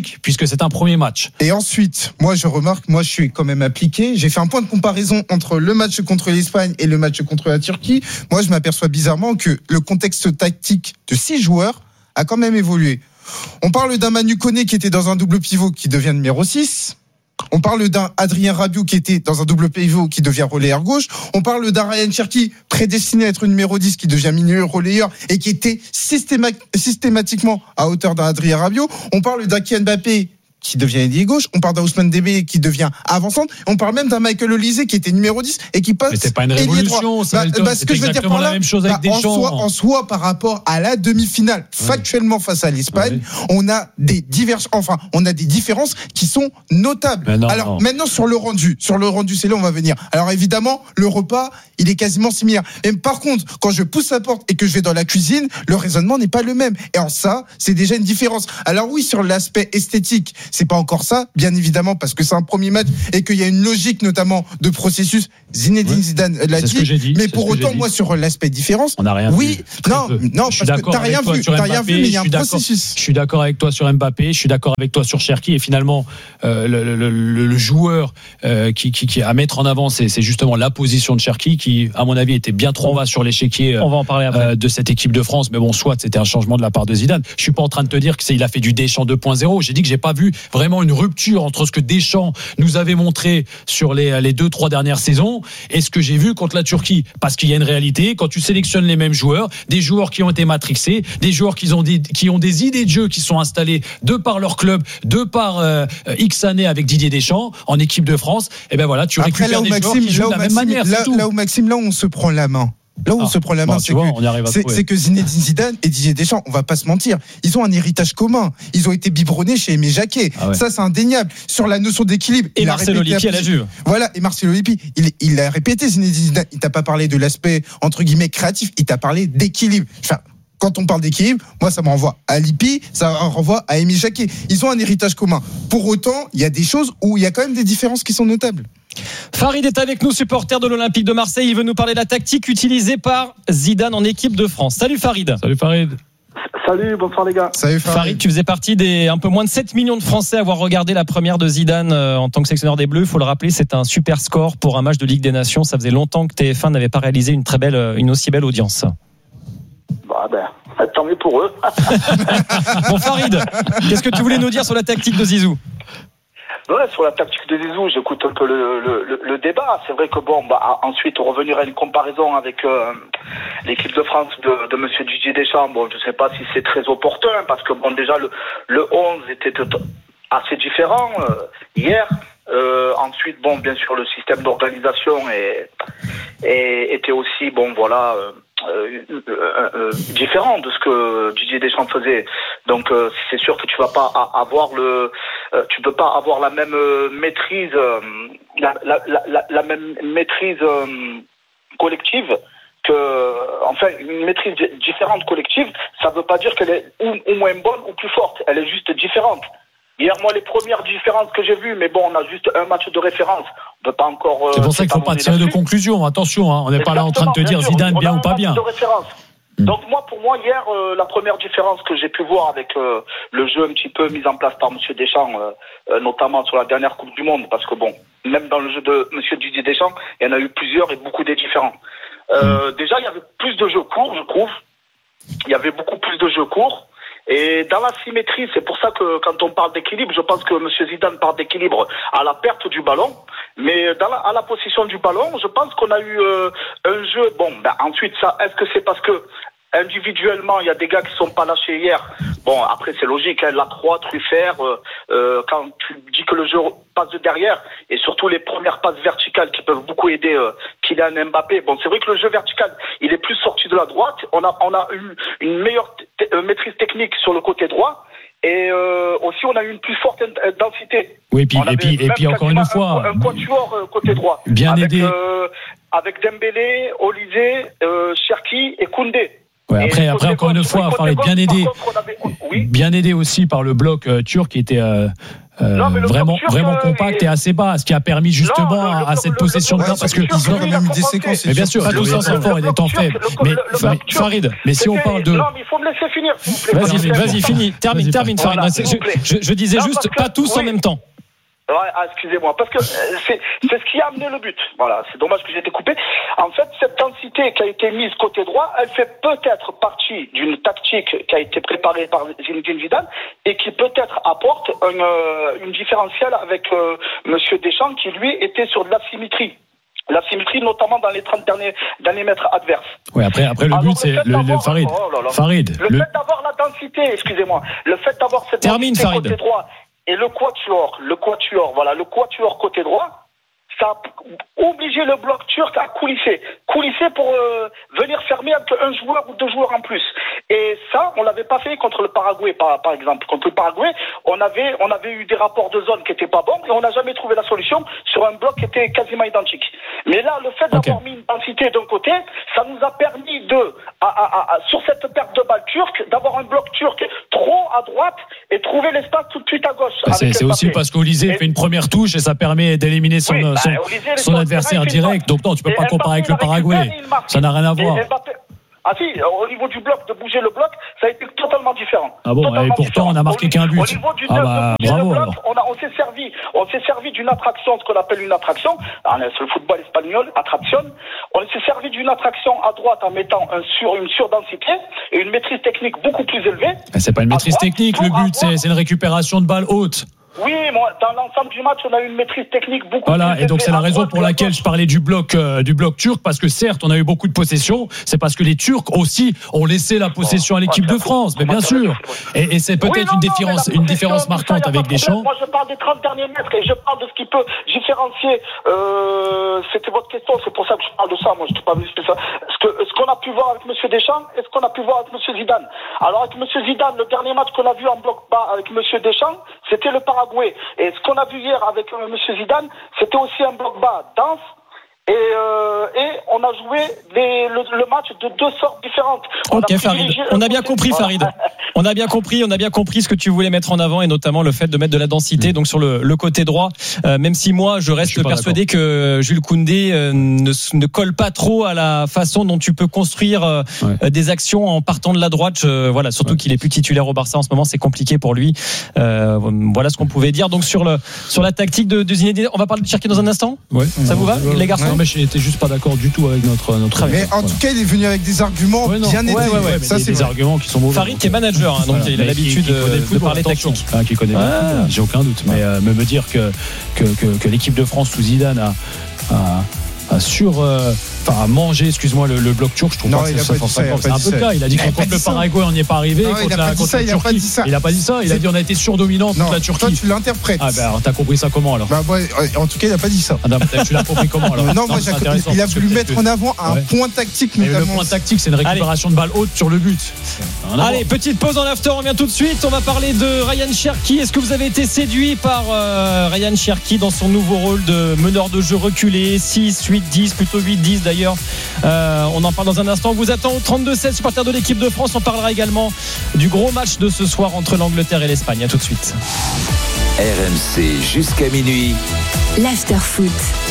tactique puisque c'est un premier match. Et ensuite, moi je remarque, moi je suis quand même appliqué. J'ai fait un point de comparaison entre le match contre l'Espagne et le match contre la Turquie. Moi je m'aperçois bizarrement que le contexte tactique de six joueurs a quand même évolué. On parle d'un Manu Koné qui était dans un double pivot qui devient numéro six. On parle d'un Adrien Rabiot qui était dans un double pivot qui devient relayeur gauche. On parle d'un Ryan Cherki prédestiné à être numéro dix qui devient milieu relayeur et qui était systéma- systématiquement à hauteur d'un Adrien Rabiot. On parle d'un Kylian Mbappé qui devient ailier gauche, on parle d'un Ousmane Dembélé qui devient avant-centre, on parle même d'un Michael Olise qui était numéro dix et qui passe. Mais c'est pas une révolution, ça. Bah, bah, ce que je veux dire par là, la même chose avec bah, en Deschamps. soi, en soi, par rapport à la demi-finale, ouais. factuellement face à l'Espagne, ouais. on a des divergences, enfin, on a des différences qui sont notables. Non, Alors non. maintenant sur le rendu, sur le rendu, c'est là où on va venir. Alors évidemment, le repas, il est quasiment similaire. Mais par contre, quand je pousse la porte et que je vais dans la cuisine, le raisonnement n'est pas le même. Et en ça, c'est déjà une différence. Alors oui, sur l'aspect esthétique, c'est pas encore ça, bien évidemment, parce que c'est un premier match et qu'il y a une logique notamment de processus. Zinedine ouais. Zidane l'a dit, dit, mais pour autant, moi, sur l'aspect différence, on n'a rien oui, vu. non, non, parce que t'as rien vu, t'as rien vu, mais il y a un processus. Je suis d'accord avec toi sur Mbappé, je suis d'accord avec toi sur Cherki, et finalement, euh, le, le, le, le joueur euh, qui, qui, qui à mettre en avant, c'est, c'est justement la position de Cherki, qui, à mon avis, était bien trop bas sur l'échiquier euh, on va en parler après. Euh, de cette équipe de France. Mais bon, soit c'était un changement de la part de Zidane. Je suis pas en train de te dire que c'est, il a fait du Deschamps deux point zéro. J'ai dit que j'ai pas vu vraiment une rupture entre ce que Deschamps nous avait montré sur les, les deux, trois dernières saisons et ce que j'ai vu contre la Turquie. Parce qu'il y a une réalité, quand tu sélectionnes les mêmes joueurs, des joueurs qui ont été matrixés, des joueurs qui ont des, qui ont des idées de jeu qui sont installées de par leur club, de par euh, X années avec Didier Deschamps en équipe de France, et ben voilà, tu Après, récupères des Maxime, joueurs qui jouent de la Maxime, même manière. Là, c'est tout. là où Maxime, là où on se prend la main. Là où ah, on se prend la main, bon, c'est, vois, que, c'est, c'est que Zinedine Zidane et Didier Deschamps, on va pas se mentir, ils ont un héritage commun. Ils ont été biberonnés chez Aimé Jacquet. Ah ouais. Ça, c'est indéniable. Sur la notion d'équilibre. Et Marcelo Lippi à la Juve. Voilà, et Marcelo Lippi, il, il a répété, Zinedine Zidane, il t'a pas parlé de l'aspect, entre guillemets, créatif, il t'a parlé d'équilibre. Enfin, quand on parle d'équilibre, moi, ça me renvoie à Lippi, ça me renvoie à Aimé Jacquet. Ils ont un héritage commun. Pour autant, il y a des choses où il y a quand même des différences qui sont notables. Farid est avec nous, supporter de l'Olympique de Marseille. Il veut nous parler de la tactique utilisée par Zidane en équipe de France. Salut Farid. Salut Farid. Salut, bonsoir les gars. Salut Farid. Farid, tu faisais partie des un peu moins de sept millions de Français à avoir regardé la première de Zidane en tant que sélectionneur des Bleus. Il faut le rappeler, c'est un super score pour un match de Ligue des Nations. Ça faisait longtemps que T F un n'avait pas réalisé une très belle, une aussi belle audience. Bah ben, tant mieux pour eux. Bon Farid, qu'est-ce que tu voulais nous dire sur la tactique de Zizou ? Ouais, sur la tactique de Zizou, j'écoute un peu le, le, le, le débat. C'est vrai que bon, bah ensuite revenir à une comparaison avec euh, l'équipe de France de, de Monsieur Didier Deschamps. Bon, je sais pas si c'est très opportun parce que bon, déjà le, le onze était assez différent euh, hier. Euh, ensuite, bon, bien sûr, le système d'organisation est, est était aussi bon, voilà. Euh, Euh, euh, euh, différent de ce que Didier Deschamps faisait. Donc euh, c'est sûr que tu vas pas avoir le euh, tu peux pas avoir la même euh, maîtrise euh, la, la, la, la même maîtrise euh, collective que enfin une maîtrise différente collective, ça veut pas dire qu'elle est ou, ou moins bonne ou plus forte, elle est juste différente. Hier, moi, les premières différences que j'ai vues, mais bon, on a juste un match de référence. On peut pas encore. Euh, c'est pour ça qu'il faut pas tirer de conclusion. Attention, hein, on n'est pas là en train de te dire Zidane bien ou pas bien. De référence. Mmh. Donc moi, pour moi, hier, euh, la première différence que j'ai pu voir avec euh, le jeu un petit peu mis en place par Monsieur Deschamps, euh, euh, notamment sur la dernière Coupe du Monde, parce que bon, même dans le jeu de Monsieur Didier Deschamps, il y en a eu plusieurs et beaucoup des différents. Euh, mmh. Déjà, il y avait plus de jeux courts, je trouve. Il y avait beaucoup plus de jeux courts. Et dans la symétrie, c'est pour ça que quand on parle d'équilibre, je pense que M. Zidane parle d'équilibre à la perte du ballon. Mais dans la, à la possession du ballon, je pense qu'on a eu euh, un jeu. Bon, ben ensuite, ça, est-ce que c'est parce que individuellement, il y a des gars qui sont pas lâchés hier. Bon, après c'est logique, hein, Lacroix, Truffert, euh, euh, quand tu dis que le jeu passe de derrière, et surtout les premières passes verticales qui peuvent beaucoup aider euh, Kylian Mbappé. Bon, c'est vrai que le jeu vertical, il est plus sorti de la droite. On a on a eu une meilleure t- euh, maîtrise technique sur le côté droit. Et euh, aussi, on a eu une plus forte densité. Oui, et puis, et puis, et puis encore une fois, un, un quatuor euh, côté droit, bien avec, aidé, euh, avec Dembélé, Olise, euh, Cherki et Koundé. Ouais, après, après encore une fois, il fallait bien aider, oui. bien aidé aussi par le bloc euh, turc qui était euh, Euh, non, vraiment, vraiment euh, compact et... et assez bas, ce qui a permis justement non, le, le, à cette le, possession de balle, parce que ils ont quand même eu des séquences. Mais bien sûr, pas tous en sont forts et des temps faibles. Mais Farid, mais si on parle de, non, mais il faut me laisser finir. Vas-y, vas-y, finis, termine, termine, Farid. Je disais juste, pas tous en même temps. Ouais, ah, excusez-moi, parce que c'est, c'est ce qui a amené le but. Voilà, c'est dommage que j'ai été coupé. En fait, cette densité qui a été mise côté droit, elle fait peut-être partie d'une tactique qui a été préparée par Zinedine Zidane et qui peut-être apporte une, euh, une différentielle avec euh, Monsieur Deschamps qui, lui, était sur de l'asymétrie. La symétrie, notamment dans les trente derniers, derniers mètres adverses. Oui, après, après le Alors, but, le c'est le, le Farid. Oh là là. Farid. Le, le fait d'avoir la densité, excusez-moi, le fait d'avoir cette Termine, densité Farid. côté droit, et le quatuor, le quatuor, voilà, le quatuor côté droit, ça a obligé le bloc turc à coulisser. Coulisser pour euh, venir fermer avec un joueur ou deux joueurs en plus. Et ça, on l'avait pas fait contre le Paraguay, par, par exemple. Contre le Paraguay, on avait, on avait eu des rapports de zone qui étaient pas bons et on n'a jamais trouvé la solution sur un bloc qui était quasiment identique. Mais là, le fait d'avoir okay. mis une densité d'un côté, ça nous a permis de, à, à, à, sur cette perte de balle turque, d'avoir un bloc turc trop à droite et trouver l'espace tout de suite à gauche. C'est, c'est aussi parce qu'Olysée fait une première touche et ça permet d'éliminer son, oui, bah, son, Olysée, son adversaire direct. Donc non, tu peux et pas comparer avec le Paraguay. Ça n'a rien à voir. Ah si, au niveau du bloc, de bouger le bloc, ça a été totalement différent. Ah bon, et pourtant différent. On n'a marqué qu'un but. Au niveau du ah bah, de bravo, bloc, on, a, on s'est servi, on s'est servi d'une attraction, ce qu'on appelle une attraction. C'est le football espagnol, attraction. On s'est servi d'une attraction à droite en mettant un sur, une surdensité et une maîtrise technique beaucoup plus élevée. Mais c'est pas une maîtrise droite, technique, le but, c'est, c'est une récupération de balle haute. Oui, moi, dans l'ensemble du match, on a eu une maîtrise technique beaucoup voilà, plus. Et donc c'est la raison pour laquelle je parlais du bloc, euh, du bloc turc, parce que certes, on a eu beaucoup de possession, c'est parce que les Turcs aussi ont laissé la possession à l'équipe de France, mais bien sûr. Et, et c'est peut-être oui, non, une différence, une différence marquante ça, avec Deschamps. Moi, je parle des trente derniers mètres et je parle de ce qui peut différencier. Euh, c'était votre question, c'est pour ça que je parle de ça. Moi, je ne t'ai pas vu ça. Ce que, ce qu'on a pu voir avec Monsieur Deschamps et ce qu'on a pu voir avec Monsieur Zidane. Alors avec Monsieur Zidane, le dernier match qu'on a vu en bloc bas avec Monsieur Deschamps, c'était le Paraguay. Et ce qu'on a vu hier avec euh, M. Zidane, c'était aussi un bloc bas dense. Et, euh, et on a joué les, le, le match de deux sortes différentes. On ok, Farid. On a bien compris, Farid. On a bien compris, on a bien compris ce que tu voulais mettre en avant et notamment le fait de mettre de la densité. Mmh. Donc sur le, le côté droit, euh, même si moi je reste je persuadé d'accord. que Jules Koundé euh, ne, ne colle pas trop à la façon dont tu peux construire euh, ouais. des actions en partant de la droite. Je, voilà, surtout ouais. qu'il est plus titulaire au Barça en ce moment, c'est compliqué pour lui. Euh, voilà ce qu'on pouvait dire. Donc sur le sur la tactique de, de Zinedine, on va parler de Cherki dans un instant. Ouais. Ça vous va, ouais. les garçons? Mais je n'étais juste pas d'accord du tout avec notre notre. Mais en voilà. tout cas, il est venu avec des arguments ouais, bien ouais, ouais, ouais, ça, c'est des arguments qui sont mauvais. Farid qui est manager, hein, donc voilà. il a l'habitude qui, qui de, de parler tactique. Ah, qui connaît ah. bien, j'ai aucun doute. Mais euh, me dire que que, que que l'équipe de France sous Zidane a a, a sur euh, enfin à manger, excuse-moi, le, le bloc turc, je trouve non, pas que c'est c'est un peu le cas. Il a dit que contre le Paraguay, on n'y est pas arrivé. Non, contre il a la, pas dit contre ça, la il a pas dit ça. Il a pas dit ça. Il a dit on a été surdominant contre la Turquie. Toi, tu l'interprètes. Ah ben alors t'as compris ça comment alors? Bah ouais, en tout cas, il a pas dit ça. Ah non, tu l'as compris comment alors? Non, moi, il a voulu mettre en avant un point tactique. Le point tactique, c'est une récupération de balle haute sur le but. Allez, petite pause en after, on revient tout de suite. On va parler de Ryan Cherki. Est-ce que vous avez été séduit par euh, Ryan Cherki dans son nouveau rôle de meneur de jeu reculé, six, huit, dix, plutôt huit, dix d'ailleurs. Euh, on en parle dans un instant. On vous attend au trente-deux seize, supporters de l'équipe de France. On parlera également du gros match de ce soir entre l'Angleterre et l'Espagne. À tout de suite. R M C jusqu'à minuit. L'Afterfoot.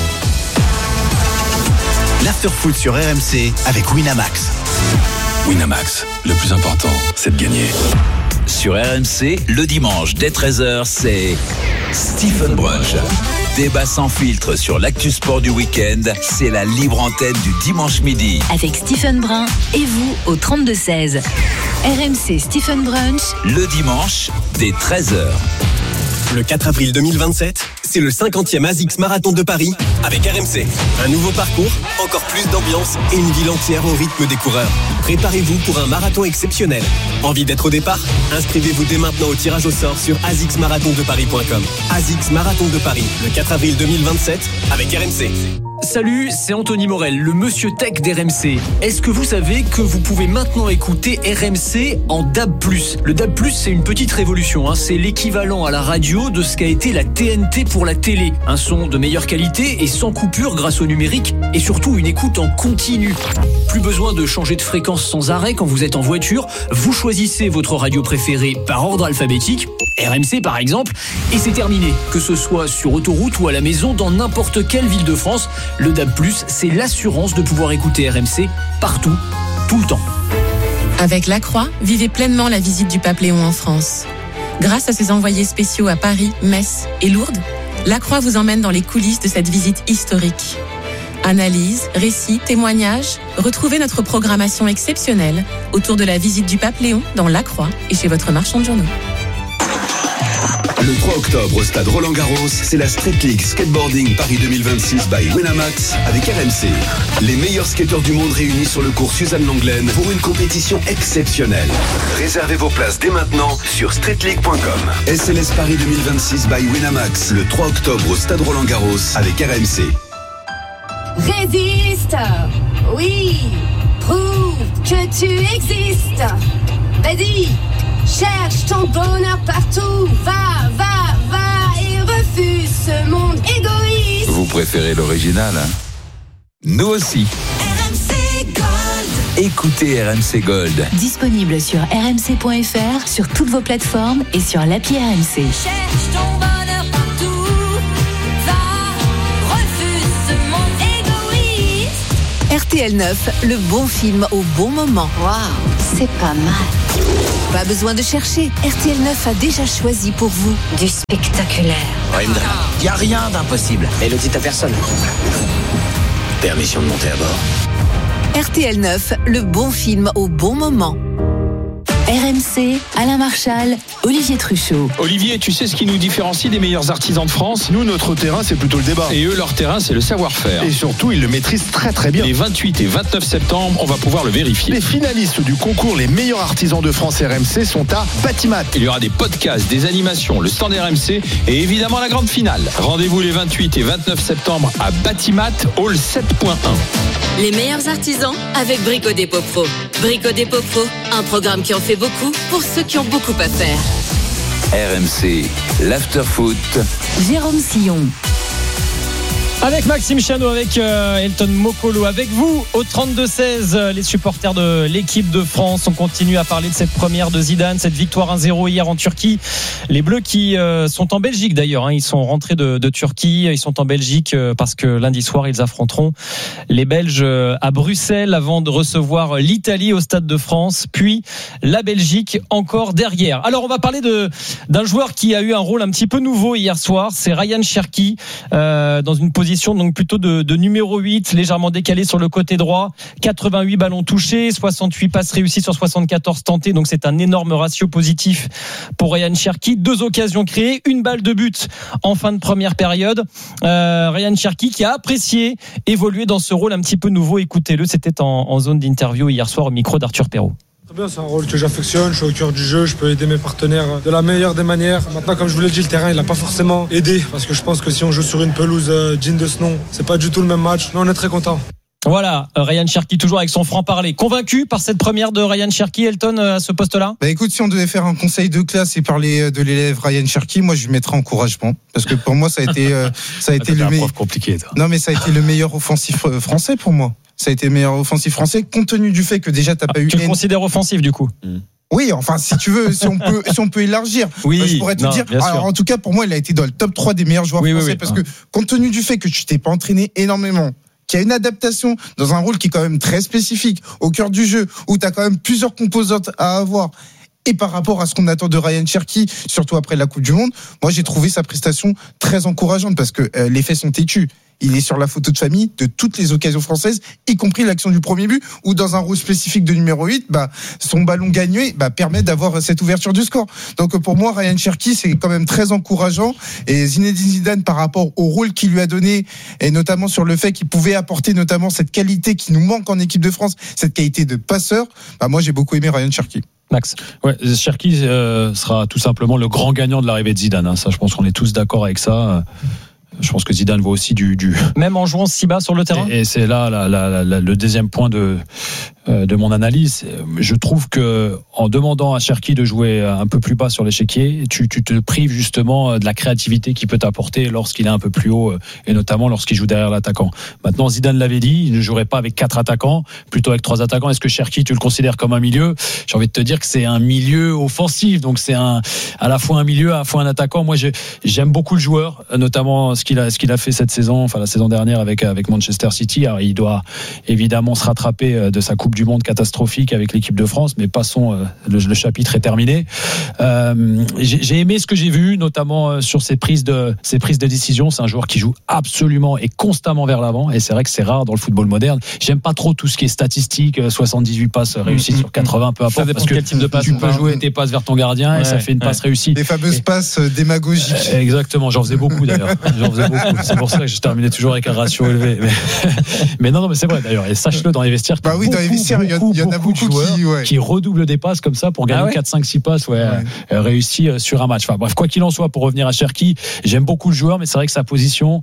L'Afterfoot sur R M C avec Winamax. Winamax, le plus important, c'est de gagner. Sur R M C, le dimanche dès treize heures, c'est Stephen Brunch. Débat sans filtre sur l'actu sport du week-end, c'est la libre antenne du dimanche midi. Avec Stephen Brun et vous au trente-deux seize. R M C Stephen Brunch. Le dimanche dès treize heures. Le quatre avril deux mille vingt-sept, c'est le cinquantième ASICS Marathon de Paris avec R M C. Un nouveau parcours, encore plus d'ambiance et une ville entière au rythme des coureurs. Préparez-vous pour un marathon exceptionnel. Envie d'être au départ? Inscrivez-vous dès maintenant au tirage au sort sur asics marathon de paris point com. ASICS Marathon de Paris, le quatre avril deux mille vingt-sept avec R M C. Salut, c'est Anthony Morel, le monsieur tech d'R M C. Est-ce que vous savez que vous pouvez maintenant écouter R M C en D A B plus? Le D A B plus, c'est une petite révolution, hein. C'est l'équivalent à la radio de ce qu'a été la T N T pour la télé. Un son de meilleure qualité et sans coupure grâce au numérique et surtout une écoute en continu. Plus besoin de changer de fréquence sans arrêt quand vous êtes en voiture. Vous choisissez votre radio préférée par ordre alphabétique, R M C par exemple, et c'est terminé. Que ce soit sur autoroute ou à la maison, dans n'importe quelle ville de France, le D A B plus, c'est l'assurance de pouvoir écouter R M C partout, tout le temps. Avec La Croix, vivez pleinement la visite du Pape Léon en France. Grâce à ses envoyés spéciaux à Paris, Metz et Lourdes, La Croix vous emmène dans les coulisses de cette visite historique. Analyse, récits, témoignages, retrouvez notre programmation exceptionnelle autour de la visite du Pape Léon dans La Croix et chez votre marchand de journaux. Le trois octobre au stade Roland-Garros, c'est la Street League Skateboarding Paris deux mille vingt-six by Winamax avec R M C. Les meilleurs skateurs du monde réunis sur le cours Suzanne Langlaine pour une compétition exceptionnelle. Réservez vos places dès maintenant sur street league point com. S L S Paris deux mille vingt-six by Winamax, le trois octobre au stade Roland-Garros avec R M C. Résiste, oui, prouve que tu existes. Vas-y, cherche ton bonheur partout. Va, va, va et refuse ce monde égoïste. Vous préférez l'original, hein? Nous aussi. R M C Gold. Écoutez R M C Gold. Disponible sur r m c point f r, sur toutes vos plateformes et sur l'appli R M C. Cherche ton bonheur partout. Va, refuse ce monde égoïste. R T L neuf, le bon film au bon moment. Waouh, c'est pas mal. Pas besoin de chercher, R T L neuf a déjà choisi pour vous du spectaculaire. Raymond, il n'y a rien d'impossible. Et le dit à personne. Permission de monter à bord. R T L neuf, le bon film au bon moment. R M C, Alain Marchal, Olivier Truchot. Olivier, tu sais ce qui nous différencie des meilleurs artisans de France? Nous, notre terrain, c'est plutôt le débat. Et eux, leur terrain, c'est le savoir-faire. Et surtout, ils le maîtrisent très très bien. Les vingt-huit et vingt-neuf septembre, on va pouvoir le vérifier. Les finalistes du concours Les meilleurs artisans de France R M C sont à Batimat. Il y aura des podcasts, des animations, le stand R M C et évidemment la grande finale. Rendez-vous les vingt-huit et vingt-neuf septembre à Batimat, hall sept point un. Les meilleurs artisans avec Brico Dépôt Pro. Brico Dépôt Pro, un programme qui en fait beaucoup pour ceux qui ont beaucoup à faire. R M C, l'afterfoot. Jérôme Sillon. Avec Maxime Chano, avec euh, Elton Mokolo, avec vous au trente-deux seize, les supporters de l'équipe de France. On continue à parler de cette première de Zidane, cette victoire un zéro hier en Turquie. Les Bleus qui euh, sont en Belgique d'ailleurs, hein, ils sont rentrés de, de Turquie, ils sont en Belgique euh, parce que lundi soir ils affronteront les Belges euh, à Bruxelles avant de recevoir l'Italie au Stade de France, puis la Belgique encore derrière. Alors on va parler de d'un joueur qui a eu un rôle un petit peu nouveau hier soir, c'est Ryan Cherki, euh, dans une position donc plutôt de, de numéro huit, légèrement décalé sur le côté droit, quatre-vingt-huit ballons touchés, soixante-huit passes réussies sur soixante-quatorze tentées, donc c'est un énorme ratio positif pour Ryan Cherki. Deux occasions créées, une balle de but en fin de première période. euh, Ryan Cherki qui a apprécié évoluer dans ce rôle un petit peu nouveau. Écoutez-le, c'était en, en zone d'interview hier soir au micro d'Arthur Perrault. Très bien, c'est un rôle que j'affectionne, je suis au cœur du jeu, je peux aider mes partenaires de la meilleure des manières. Maintenant, comme je vous l'ai dit, le terrain il n'a pas forcément aidé, parce que je pense que si on joue sur une pelouse euh, digne de ce nom, c'est pas du tout le même match, mais on est très content. Voilà, Ryan Cherki toujours avec son franc-parler. Convaincu par cette première de Ryan Cherki, Elton, à ce poste-là? Bah écoute, si on devait faire un conseil de classe et parler de l'élève Ryan Cherki, moi je lui mettrais encouragement, parce que pour moi ça a été euh, ça a été le meilleur. compliqué. Toi. Non mais ça a été le meilleur offensif français pour moi. Ça a été le meilleur offensif français, compte tenu du fait que déjà t'as ah, pas eu. Tu le N... considères offensif du coup? mmh. Oui, enfin, si tu veux, si on peut, si on peut élargir, oui, je pourrais te non, dire. Alors, en tout cas, pour moi, il a été dans le top trois des meilleurs joueurs oui, français, oui, oui. parce que compte tenu du fait que tu t'es pas entraîné énormément, qu'il y a une adaptation dans un rôle qui est quand même très spécifique, au cœur du jeu, où tu as quand même plusieurs composantes à avoir. Et par rapport à ce qu'on attend de Ryan Cherki, surtout après la Coupe du Monde, moi j'ai trouvé sa prestation très encourageante parce que euh, les faits sont têtus. Il est sur la photo de famille de toutes les occasions françaises, y compris l'action du premier but, où dans un rôle spécifique de numéro huit, bah, son ballon gagné bah, permet d'avoir cette ouverture du score. Donc pour moi, Ryan Cherki, c'est quand même très encourageant. Et Zinedine Zidane, par rapport au rôle qu'il lui a donné, et notamment sur le fait qu'il pouvait apporter notamment cette qualité qui nous manque en équipe de France, cette qualité de passeur, bah, moi j'ai beaucoup aimé Ryan Cherki. Max. Ouais, Cherki euh, sera tout simplement le grand gagnant de l'arrivée de Zidane. Hein. Ça, je pense qu'on est tous d'accord avec ça. Je pense que Zidane voit aussi du, du... même en jouant si bas sur le terrain. Et, et c'est là la, la, la, le deuxième point de de mon analyse. Je trouve que en demandant à Cherki de jouer un peu plus bas sur l'échiquier, tu, tu te prives justement de la créativité qu'il peut t'apporter lorsqu'il est un peu plus haut, et notamment lorsqu'il joue derrière l'attaquant. Maintenant, Zidane l'avait dit, il ne jouerait pas avec quatre attaquants, plutôt avec trois attaquants. Est-ce que Cherki, tu le considères comme un milieu? J'ai envie de te dire que c'est un milieu offensif, donc c'est un, à la fois un milieu, à la fois un attaquant. Moi, je, j'aime beaucoup le joueur, notamment ce qu'il a, ce qu'il a fait cette saison, enfin la saison dernière avec avec Manchester City. Alors, il doit évidemment se rattraper de sa Coupe du Monde catastrophique avec l'équipe de France, mais passons, le, le chapitre est terminé. Euh, j'ai, j'ai aimé ce que j'ai vu, notamment sur ses prises de ses prises de décision. C'est un joueur qui joue absolument et constamment vers l'avant, et c'est vrai que c'est rare dans le football moderne. J'aime pas trop tout ce qui est statistique, soixante-dix-huit passes réussies mmh, sur quatre-vingts, peu importe, parce que quel type de passe, tu peux jouer tes passes vers ton gardien, ouais, et ça fait une passe ouais. réussie. Les fameuses et, passes démagogiques. Euh, exactement, j'en faisais beaucoup d'ailleurs. J'en faisais beaucoup. C'est pour ça que je terminais toujours avec un ratio élevé. Mais, mais non, non, mais c'est vrai d'ailleurs. Et sache-le dans les vestiaires. Bah oui, dans les vestiaires, il y, y en a beaucoup, beaucoup qui, ouais. qui redoublent des passes comme ça pour gagner ah ouais. quatre, cinq, six passes ouais, ouais. Euh, réussies sur un match. Enfin bref, quoi qu'il en soit, pour revenir à Cherki, j'aime beaucoup le joueur, mais c'est vrai que sa position,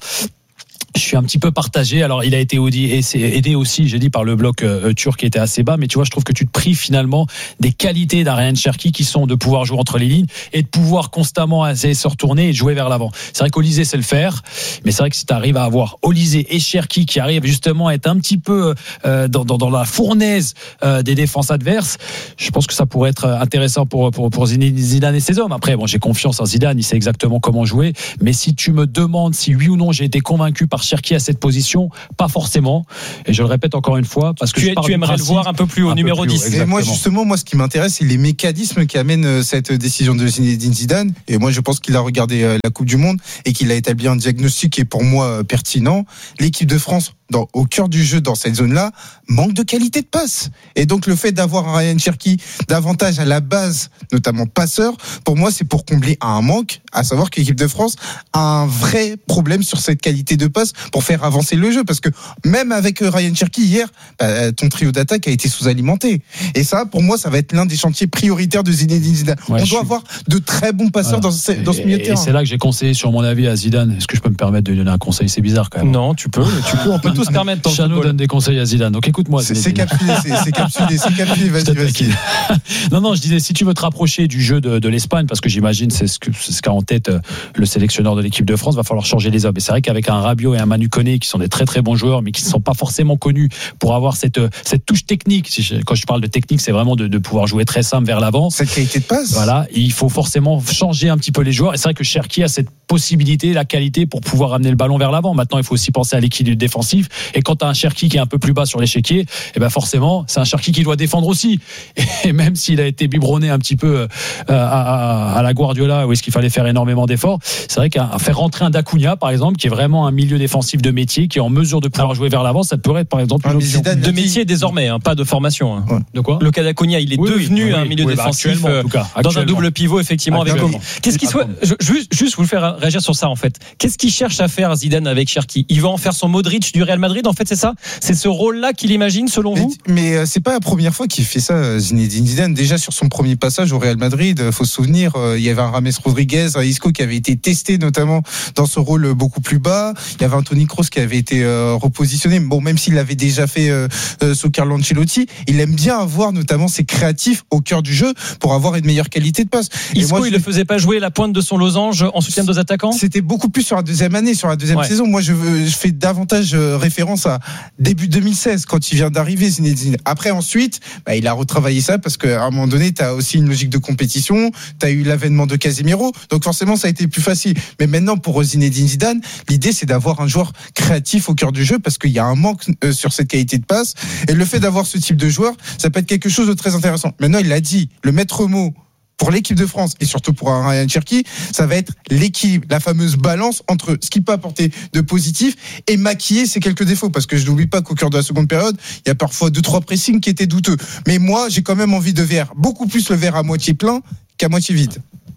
je suis un petit peu partagé. Alors, il a été aidé aussi, j'ai dit, par le bloc euh, turc qui était assez bas. Mais tu vois, je trouve que tu te prives finalement des qualités d'Ariane Cherki qui sont de pouvoir jouer entre les lignes et de pouvoir constamment essayer de se retourner et de jouer vers l'avant. C'est vrai qu'Olysée sait le faire, mais c'est vrai que si tu arrives à avoir Olysée et Cherki qui arrivent justement à être un petit peu euh, dans, dans, dans la fournaise euh, des défenses adverses, je pense que ça pourrait être intéressant pour, pour, pour Zidane et ses hommes. Après, bon, j'ai confiance en Zidane, il sait exactement comment jouer. Mais si tu me demandes si oui ou non j'ai été convaincu par Cherki à cette position, pas forcément, et je le répète encore une fois parce que tu, tu aimerais le voir un peu plus haut, numéro dix. Et moi justement, moi ce qui m'intéresse, c'est les mécanismes qui amènent cette décision de Zinedine Zidane, et moi je pense qu'il a regardé la Coupe du Monde et qu'il a établi un diagnostic qui est pour moi pertinent. L'équipe de France, dans, au cœur du jeu dans cette zone-là, manque de qualité de passe, et donc le fait d'avoir un Ryan Cherki davantage à la base, notamment passeur, pour moi c'est pour combler un manque, à savoir que l'équipe de France a un vrai problème sur cette qualité de passe pour faire avancer le jeu, parce que même avec Ryan Cherki hier, bah, ton trio d'attaque a été sous-alimenté, et ça pour moi ça va être l'un des chantiers prioritaires de Zinedine Zidane. Ouais, on doit suis... avoir de très bons passeurs voilà. dans ce, dans ce milieu de terrain. Et c'est là que j'ai conseillé sur mon avis à Zidane. Est-ce que je peux me permettre de lui donner un conseil? C'est bizarre quand même. Non, tu peux, tu peux, on peut tous se permettre. Chano donne des conseils à Zidane, donc écoute-moi. C'est, c'est capsulé, c'est, c'est capsulé, c'est capsulé, vas-y, vas-y. Non, non, je disais, si tu veux te rapprocher du jeu de, de l'Espagne, parce que j'imagine c'est ce, que, c'est ce qu'a en tête le sélectionneur de l'équipe de France, va falloir changer les hommes. Et c'est vrai qu'avec un Rabiot et un Manu Koné qui sont des très très bons joueurs, mais qui ne sont pas forcément connus pour avoir cette, cette touche technique. Quand je parle de technique, c'est vraiment de, de pouvoir jouer très simple vers l'avant. Cette qualité de passe. Voilà, il faut forcément changer un petit peu les joueurs. Et c'est vrai que Cherki a cette possibilité, la qualité pour pouvoir amener le ballon vers l'avant. Maintenant, il faut aussi penser à l'équilibre défensif. Et quand tu as un Cherki qui est un peu plus bas sur l'échiquier, et ben forcément, c'est un Cherki qui doit défendre aussi. Et même s'il a été biberonné un petit peu à, à, à la Guardiola, où est-ce qu'il fallait faire énormément d'efforts, c'est vrai qu'à faire rentrer un Dacunia, par exemple, qui est vraiment un milieu défensif de métier, qui est en mesure de pouvoir jouer vers l'avant, ça pourrait être par exemple une option. De métier désormais, hein, pas de formation. Hein. Ouais. De quoi? Le cas Dacunia, il est oui, devenu oui, un milieu oui, défensif bah, en tout cas, dans un double pivot, effectivement. Avec Qu'est-ce qu'il soit je, juste, juste vous le faire réagir sur ça en fait. Qu'est-ce qu'il cherche à faire Zidane avec Cherki? Il va en faire son Modric du Real Madrid, en fait, c'est ça? C'est ce rôle-là qu'il imagine, selon mais, vous? Mais euh, c'est pas la première fois qu'il fait ça, Zinedine Zidane. Déjà sur son premier passage au Real Madrid, euh, faut se souvenir, euh, il y avait un James Rodriguez, un Isco qui avait été testé notamment dans ce rôle beaucoup plus bas. Il y avait un Toni Kroos qui avait été euh, repositionné. Bon, même s'il l'avait déjà fait euh, euh, sous Carlo Ancelotti, il aime bien avoir notamment ses créatifs au cœur du jeu pour avoir une meilleure qualité de passe. Isco, moi, il je... ne faisait pas jouer la pointe de son losange en soutien de nos attaquants? C'était beaucoup plus sur la deuxième année, sur la deuxième ouais. saison. Moi, je, je fais davantage référence à début deux mille seize, quand il vient d'arriver, Zinedine. Après, ensuite, bah, il a retravaillé ça parce qu'à un moment donné, tu as aussi une logique de compétition, tu as eu l'avènement de Casemiro, donc forcément, ça a été plus facile. Mais maintenant, pour Zinedine Zidane, l'idée, c'est d'avoir un joueur créatif au cœur du jeu parce qu'il y a un manque euh, sur cette qualité de passe. Et le fait d'avoir ce type de joueur, ça peut être quelque chose de très intéressant. Maintenant, il l'a dit, le maître mot pour l'équipe de France et surtout pour un Ryan Cherki, ça va être l'équilibre, la fameuse balance entre ce qui peut apporter de positif et maquiller ses quelques défauts. Parce que je n'oublie pas qu'au cœur de la seconde période, il y a parfois deux, trois pressings qui étaient douteux. Mais moi, j'ai quand même envie de voir beaucoup plus le verre à moitié plein qu'à moitié vide.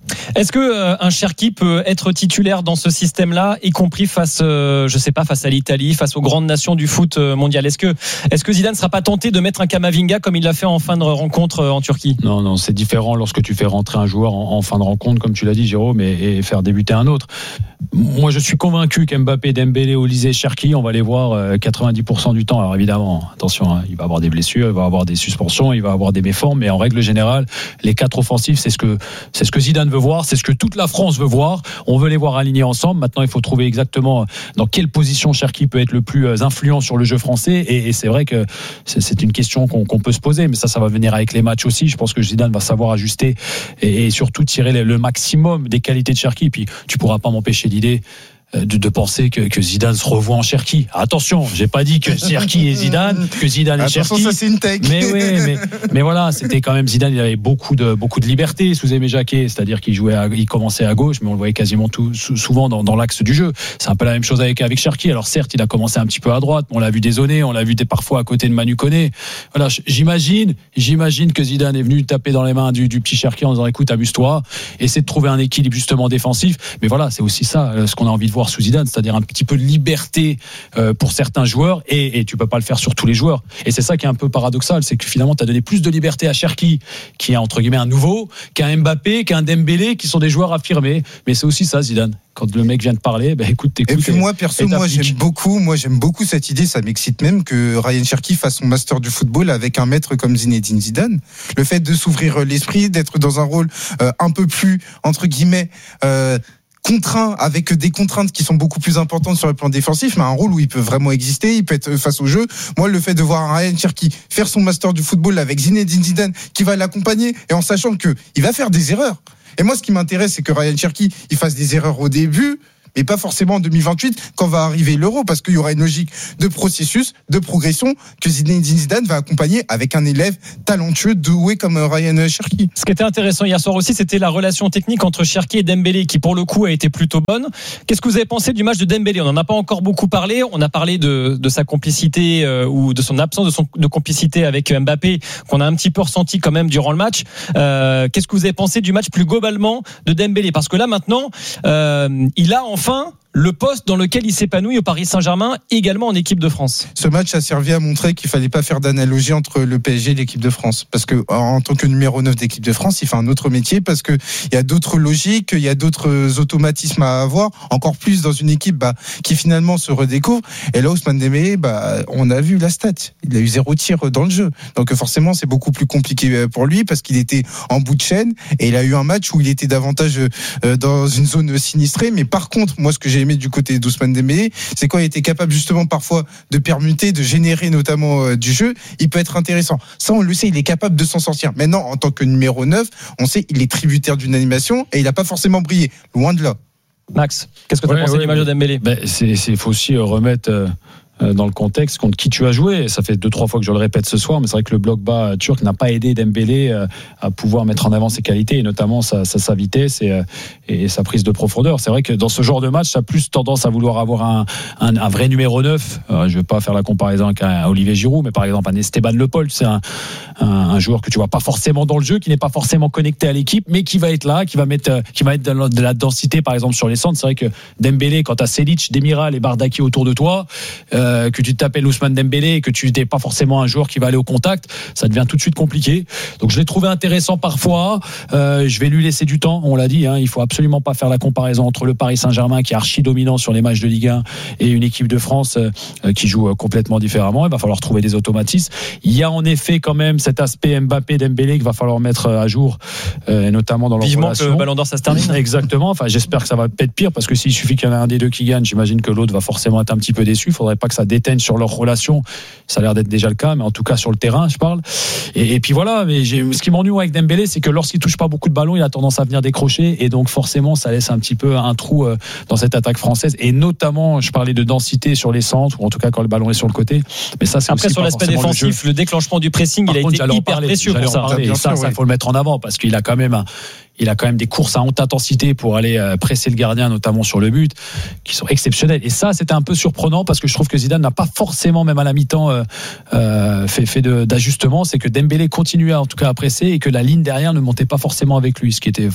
Est-ce que euh, un Cherki peut être titulaire dans ce système-là, y compris face, euh, je sais pas, face à l'Italie, face aux grandes nations du foot mondial? Est-ce que, est-ce que Zidane ne sera pas tenté de mettre un Kamavinga comme il l'a fait en fin de rencontre en Turquie? Non, non, c'est différent lorsque tu fais rentrer un joueur en, en fin de rencontre, comme tu l'as dit, Jérôme, et, et faire débuter un autre. Moi, je suis convaincu qu'Mbappé, Dembélé, Olysée, Cherki, on va les voir quatre-vingt-dix pour cent du temps. Alors évidemment, attention, hein, il va avoir des blessures, il va avoir des suspensions, il va avoir des méformes, mais en règle générale, les quatre offensifs, c'est ce que, c'est ce que Zidane veut voir, c'est ce que toute la France veut voir. On veut les voir alignés ensemble. Maintenant, il faut trouver exactement dans quelle position Cherki peut être le plus influent sur le jeu français. Et, et c'est vrai que c'est, c'est une question qu'on, qu'on peut se poser, mais ça, ça va venir avec les matchs aussi. Je pense que Zidane va savoir ajuster et, et surtout tirer le maximum des qualités de Cherki. Puis, tu pourras pas m'empêcher l'idée De, de penser que, que Zidane se revoit en Cherki. Attention, j'ai pas dit que Cherki et Zidane, que Zidane et Cherki. Attention, ça c'est une tech. Mais oui, mais, mais voilà, c'était quand même Zidane. Il avait beaucoup de beaucoup de liberté sous Aimé Jacquet, c'est-à-dire qu'il jouait, à, il commençait à gauche, mais on le voyait quasiment tout souvent dans, dans l'axe du jeu. C'est un peu la même chose avec avec Cherki. Alors certes, il a commencé un petit peu à droite, on l'a vu dézonner, on l'a vu parfois à côté de Manu Koné. Voilà, j'imagine, j'imagine que Zidane est venu taper dans les mains du, du petit Cherki en disant écoute, amuse-toi, essaie de trouver un équilibre justement défensif. Mais voilà, c'est aussi ça ce qu'on a envie de voir sous Zidane, c'est-à-dire un petit peu de liberté pour certains joueurs et, et tu peux pas le faire sur tous les joueurs. Et c'est ça qui est un peu paradoxal, c'est que finalement tu as donné plus de liberté à Cherki, qui est entre guillemets un nouveau, qu'à Mbappé, qu'à un Dembélé, qui sont des joueurs affirmés. Mais c'est aussi ça, Zidane. Quand le mec vient de parler, ben écoute, t'écoutes. Et puis moi, perso, moi j'aime beaucoup, moi j'aime beaucoup cette idée, ça m'excite même que Ryan Cherki fasse son master du football avec un maître comme Zinedine Zidane. Le fait de s'ouvrir l'esprit, d'être dans un rôle euh, un peu plus, entre guillemets, euh, contraint, avec des contraintes qui sont beaucoup plus importantes sur le plan défensif, mais un rôle où il peut vraiment exister, il peut être face au jeu. Moi, le fait de voir un Ryan Cherki faire son master du football avec Zinedine Zidane qui va l'accompagner et en sachant que il va faire des erreurs. Et moi, ce qui m'intéresse, c'est que Ryan Cherki, il fasse des erreurs au début, mais pas forcément en deux mille vingt-huit quand va arriver l'Euro, parce qu'il y aura une logique de processus, de progression que Zinedine Zidane va accompagner avec un élève talentueux, doué comme Ryan Cherki. Ce qui était intéressant hier soir aussi, c'était la relation technique entre Cherki et Dembélé, qui pour le coup a été plutôt bonne. Qu'est-ce que vous avez pensé du match de Dembélé? On n'en a pas encore beaucoup parlé. On a parlé de, de sa complicité euh, ou de son absence de, son, de complicité avec Mbappé, qu'on a un petit peu ressenti quand même durant le match. Euh, qu'est-ce que vous avez pensé du match plus globalement de Dembélé? Parce que là maintenant, euh, il a enfin Enfin, le poste dans lequel il s'épanouit au Paris Saint-Germain, également en équipe de France. Ce match a servi à montrer qu'il fallait pas faire d'analogie entre le P S G et l'équipe de France. Parce que, en tant que numéro neuf d'équipe de France, il fait un autre métier parce que il y a d'autres logiques, il y a d'autres automatismes à avoir, encore plus dans une équipe, bah, qui finalement se redécouvre. Et là, Ousmane Dembélé, bah, on a vu la stat. Il a eu zéro tir dans le jeu. Donc, forcément, c'est beaucoup plus compliqué pour lui parce qu'il était en bout de chaîne et il a eu un match où il était davantage dans une zone sinistrée. Mais par contre, moi, ce que j'ai aimé du côté d'Ousmane Dembélé, c'est quand il était capable justement parfois de permuter, de générer notamment euh, du jeu, il peut être intéressant. Ça, on le sait, il est capable de s'en sortir. Maintenant, en tant que numéro neuf, on sait qu'il est tributaire d'une animation et il n'a pas forcément brillé. Loin de là. Max, qu'est-ce que tu as ouais, pensé ouais, du match de Dembélé? ben, c'est, c'est, faut aussi remettre... Euh... dans le contexte contre qui tu as joué. Ça fait deux trois fois que je le répète ce soir, mais c'est vrai que le bloc bas turc n'a pas aidé Dembélé à pouvoir mettre en avant ses qualités et notamment sa, sa, sa vitesse et, et sa prise de profondeur. C'est vrai que dans ce genre de match, tu as plus tendance à vouloir avoir un, un, un vrai numéro neuf. Alors, je vais pas faire la comparaison avec un Olivier Giroud, mais par exemple un Esteban Le Pol, c'est un, un, un joueur que tu vois pas forcément dans le jeu, qui n'est pas forcément connecté à l'équipe, mais qui va être là, qui va mettre, qui va mettre de la densité par exemple sur les centres. C'est vrai que Dembélé, quand tu as Selic, Demiral et Bardaki autour de toi, euh, que tu t'appelles Ousmane Dembélé et que tu n'es pas forcément un joueur qui va aller au contact, ça devient tout de suite compliqué. Donc je l'ai trouvé intéressant parfois. Euh, je vais lui laisser du temps, on l'a dit, hein, il faut absolument pas faire la comparaison entre le Paris Saint-Germain qui est archi dominant sur les matchs de Ligue un et une équipe de France euh, qui joue complètement différemment. Il va falloir trouver des automatismes. Il y a en effet quand même cet aspect Mbappé-Dembélé qu'il va falloir mettre à jour, euh, notamment dans leur Vivement relation. Que le Ballon d'Or ça se termine. Exactement. Enfin, j'espère que ça va peut-être pire parce que s'il suffit qu'il y en ait un des deux qui gagne, j'imagine que l'autre va forcément être un petit peu déçu. Il faudrait pas que ça déteigne sur leur relation. Ça a l'air d'être déjà le cas, mais en tout cas sur le terrain, je parle. Et, et puis voilà. Mais j'ai, ce qui m'ennuie avec Dembélé, c'est que lorsqu'il touche pas beaucoup de ballons, il a tendance à venir décrocher, et donc forcément, ça laisse un petit peu un trou dans cette attaque française. Et notamment, je parlais de densité sur les centres, ou en tout cas quand le ballon est sur le côté. Mais ça, c'est après aussi sur l'aspect défensif, le, le déclenchement du pressing, Par il a contre, été hyper parler, précieux pour ça. Parler, et ça, ça, faut le mettre en avant parce qu'il a quand même un, il a quand même des courses à haute intensité pour aller presser le gardien, notamment sur le but, qui sont exceptionnelles. Et ça, c'était un peu surprenant parce que je trouve que Zidane n'a pas forcément, même à la mi-temps, euh, euh, fait, fait de, d'ajustement. C'est que Dembélé continuait en tout cas à presser et que la ligne derrière ne montait pas forcément avec lui, ce qui était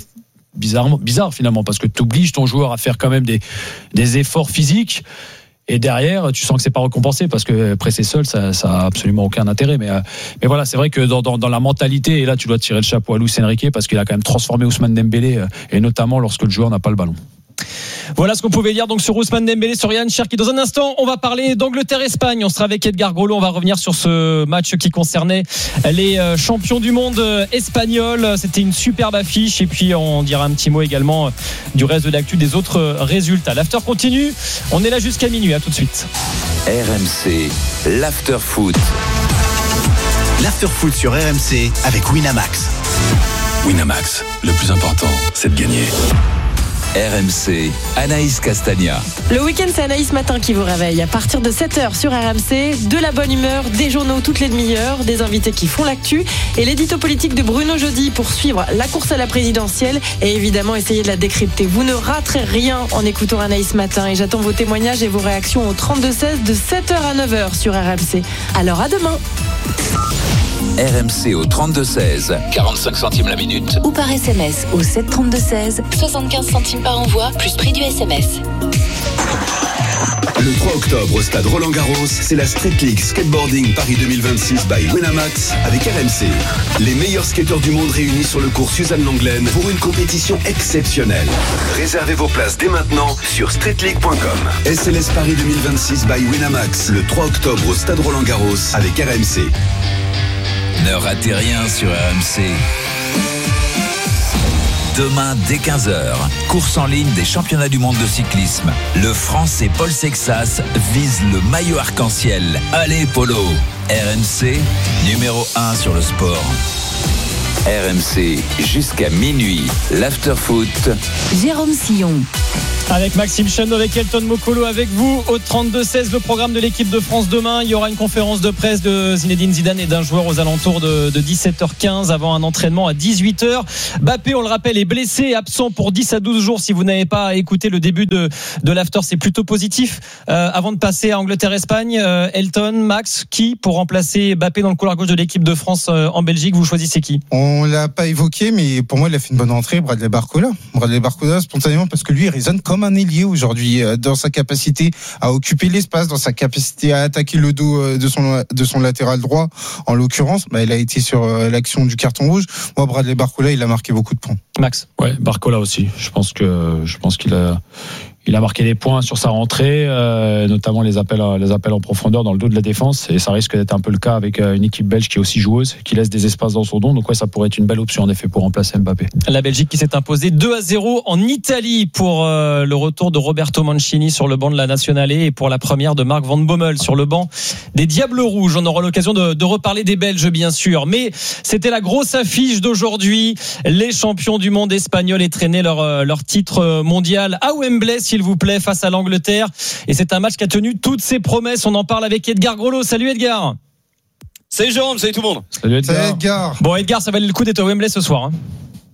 bizarrement, bizarre finalement, parce que tu obliges ton joueur à faire quand même des, des efforts physiques. Et derrière, tu sens que c'est pas récompensé parce que presser seul, ça, ça a absolument aucun intérêt. Mais, euh, mais voilà, c'est vrai que dans, dans, dans la mentalité, et là, tu dois tirer le chapeau à Luis Enrique parce qu'il a quand même transformé Ousmane Dembélé, euh, et notamment lorsque le joueur n'a pas le ballon. Voilà ce qu'on pouvait dire donc sur Ousmane Dembélé, sur Yann Cherki. Dans un instant, on va parler d'Angleterre-Espagne. On sera avec Edgar Grollo. On va revenir sur ce match qui concernait les champions du monde espagnols. C'était une superbe affiche. Et puis, on dira un petit mot également du reste de l'actu, des autres résultats. L'after continue. On est là jusqu'à minuit. À tout de suite. R M C, l'after foot. L'after foot sur R M C avec Winamax. Winamax, le plus important, c'est de gagner. R M C, Anaïs Castagna. Le week-end, c'est Anaïs Matin qui vous réveille. À partir de sept heures sur R M C, de la bonne humeur, des journaux toutes les demi-heures, des invités qui font l'actu et l'édito politique de Bruno Jeudi pour suivre la course à la présidentielle et évidemment essayer de la décrypter. Vous ne raterez rien en écoutant Anaïs Matin et j'attends vos témoignages et vos réactions au trente-deux seize de sept heures à neuf heures sur R M C. Alors à demain. R M C au trente-deux seize, quarante-cinq centimes la minute. Ou par S M S au sept trente-deux seize, soixante-quinze centimes par envoi, plus prix du S M S. Le trois octobre au stade Roland-Garros, c'est la Street League Skateboarding Paris deux mille vingt-six by Winamax avec R M C. Les meilleurs skateurs du monde réunis sur le cours Suzanne Lenglen pour une compétition exceptionnelle. Réservez vos places dès maintenant sur street league point com. S L S Paris deux mille vingt-six by Winamax, le trois octobre au stade Roland-Garros avec R M C. Ne ratez rien sur R M C. Demain dès quinze heures, course en ligne des championnats du monde de cyclisme. Le Français Paul Sexas vise le maillot arc-en-ciel. Allez Polo. R M C, numéro un sur le sport. R M C, jusqu'à minuit, l'after-foot. Jérôme Sillon. Avec Maxime Chenot, avec Elton Mokolo, avec vous au trente-deux seize, le programme de l'équipe de France demain. Il y aura une conférence de presse de Zinedine Zidane et d'un joueur aux alentours de, de dix-sept heures quinze avant un entraînement à dix-huit heures. Mbappé, on le rappelle, est blessé, absent pour dix à douze jours. Si vous n'avez pas écouté le début de, de l'after, c'est plutôt positif. Euh, avant de passer à Angleterre-Espagne, euh, Elton, Max, qui pour remplacer Mbappé dans le couloir gauche de l'équipe de France euh, en Belgique, vous choisissez qui? On l'a pas évoqué, mais pour moi, il a fait une bonne entrée, Bradley Barcola. Bradley Barcola, spontanément, parce que lui, il résonne comme un ailier aujourd'hui, dans sa capacité à occuper l'espace, dans sa capacité à attaquer le dos de son, de son latéral droit. En l'occurrence, bah, il a été sur l'action du carton rouge. Moi, Bradley Barcola, il a marqué beaucoup de points. Max? Ouais, Barcola aussi. Je pense que, je pense qu'il a, il a marqué des points sur sa rentrée, euh, notamment les appels, à, les appels en profondeur dans le dos de la défense. Et ça risque d'être un peu le cas avec une équipe belge qui est aussi joueuse, qui laisse des espaces dans son dos. Donc ouais, ça pourrait être une belle option en effet pour remplacer Mbappé. La Belgique qui s'est imposée deux à zéro en Italie pour euh, le retour de Roberto Mancini sur le banc de la Nationale et pour la première de Marc Van Bommel sur le banc des Diables Rouges. On aura l'occasion de, de reparler des Belges bien sûr, mais c'était la grosse affiche d'aujourd'hui. Les champions du monde espagnols étrenaient leur, leur titre mondial à Wembley, s'il vous plaît, face à l'Angleterre. Et c'est un match qui a tenu toutes ses promesses. On en parle avec Edgar Grollo. Salut Edgar. Salut Jérôme, salut tout le monde. Salut Edgar. Salut Edgar. Bon Edgar, ça valait le coup d'être à Wembley ce soir. Hein.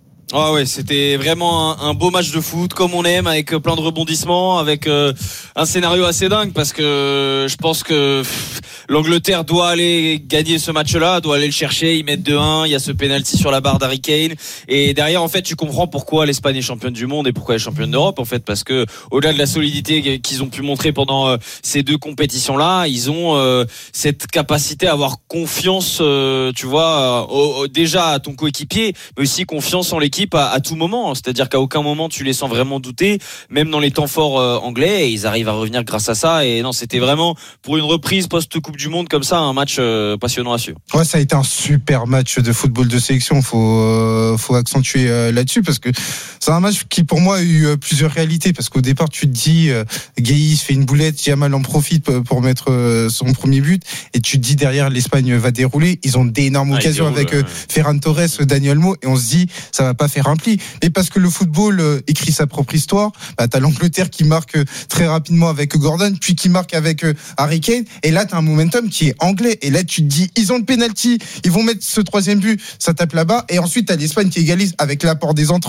Ah ouais, c'était vraiment un, un beau match de foot comme on aime, avec plein de rebondissements, avec euh, un scénario assez dingue parce que je pense que pff, l'Angleterre doit aller gagner ce match-là, doit aller le chercher, ils mettent deux un, il y a ce penalty sur la barre d'Harry Kane et derrière en fait tu comprends pourquoi l'Espagne est championne du monde et pourquoi elle est championne d'Europe en fait, parce que au-delà de la solidité qu'ils ont pu montrer pendant euh, ces deux compétitions-là, ils ont euh, cette capacité à avoir confiance, euh, tu vois, euh, au, déjà à ton coéquipier, mais aussi confiance en l'équipe À, à tout moment, c'est-à-dire qu'à aucun moment tu les sens vraiment douter, même dans les temps forts euh, anglais, et ils arrivent à revenir grâce à ça. Et non, c'était vraiment pour une reprise post-Coupe du Monde comme ça, un match euh, passionnant à suivre. Ouais, ça a été un super match de football de sélection. Faut euh, faut accentuer euh, là-dessus parce que c'est un match qui pour moi a eu euh, plusieurs réalités. Parce qu'au départ tu te dis euh, Gueye fait une boulette, Yamal en profite pour mettre euh, son premier but, et tu te dis derrière l'Espagne va dérouler. Ils ont d'énormes ah, occasions déroule, avec euh, ouais. Ferran Torres, Dani Olmo, et on se dit ça va pas faire un pli. Mais parce que le football euh, écrit sa propre histoire, bah, t'as l'Angleterre qui marque euh, très rapidement avec Gordon, puis qui marque avec euh, Harry Kane, et là t'as un momentum qui est anglais, et là tu te dis ils ont le penalty, ils vont mettre ce troisième but, ça tape là-bas, et ensuite t'as l'Espagne qui égalise avec l'apport des entrants.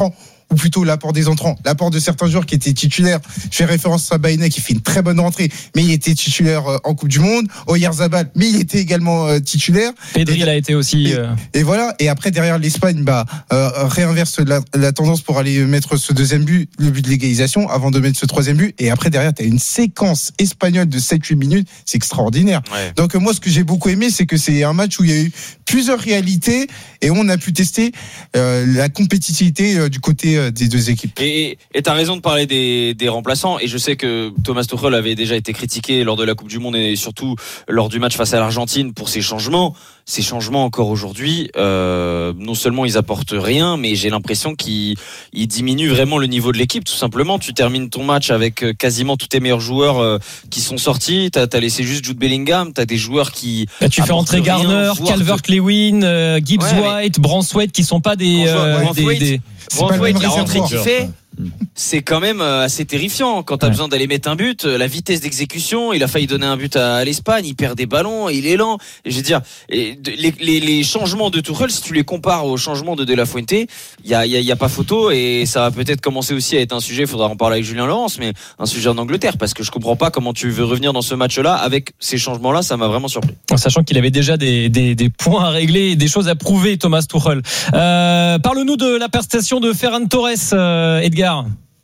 ou plutôt l'apport des entrants, l'apport de certains joueurs qui étaient titulaires. Je fais référence à Baïna qui fait une très bonne rentrée, mais il était titulaire en Coupe du Monde. Oyarzabal, mais il était également titulaire. Pedri, il a été aussi. Et, euh... et voilà. Et après, derrière, l'Espagne bah, euh, réinverse la, la tendance pour aller mettre ce deuxième but, le but de l'égalisation, avant de mettre ce troisième but. Et après, derrière, tu as une séquence espagnole de sept huit minutes. C'est extraordinaire. Ouais. Donc, moi, ce que j'ai beaucoup aimé, c'est que c'est un match où il y a eu plusieurs réalités et on a pu tester euh, la compétitivité euh, du côté euh, des deux équipes. Et tu as raison de parler des, des remplaçants. Et je sais que Thomas Tuchel avait déjà été critiqué lors de la Coupe du Monde et surtout lors du match face à l'Argentine pour ses changements. Ces changements encore aujourd'hui, euh, non seulement ils apportent rien, mais j'ai l'impression qu'ils ils diminuent vraiment le niveau de l'équipe. Tout simplement, tu termines ton match avec quasiment tous tes meilleurs joueurs euh, qui sont sortis. T'as, t'as laissé juste Jude Bellingham. T'as des joueurs qui. Là, tu fais entrer Garner, Calvert-Lewin, euh, Gibbs ouais, White, Braithwaite, qui sont pas des. Euh, Braithwaite, des, des... Braithwaite, la rentrée qu'il fait. C'est quand même assez terrifiant quand tu as ouais. besoin d'aller mettre un but. La vitesse d'exécution, il a failli donner un but à, à l'Espagne, il perd des ballons, il est lent. Et je veux dire, les, les, les changements de Tuchel, si tu les compares aux changements de De La Fuente, il y a, y, a, y a pas photo et ça va peut-être commencer aussi à être un sujet. Il faudra en parler avec Julien Laurence, mais un sujet en Angleterre parce que je comprends pas comment tu veux revenir dans ce match-là avec ces changements-là. Ça m'a vraiment surpris. En sachant qu'il avait déjà des, des, des points à régler, des choses à prouver, Thomas Tuchel. Euh, parle-nous de la prestation de Ferran Torres, euh, Edgar.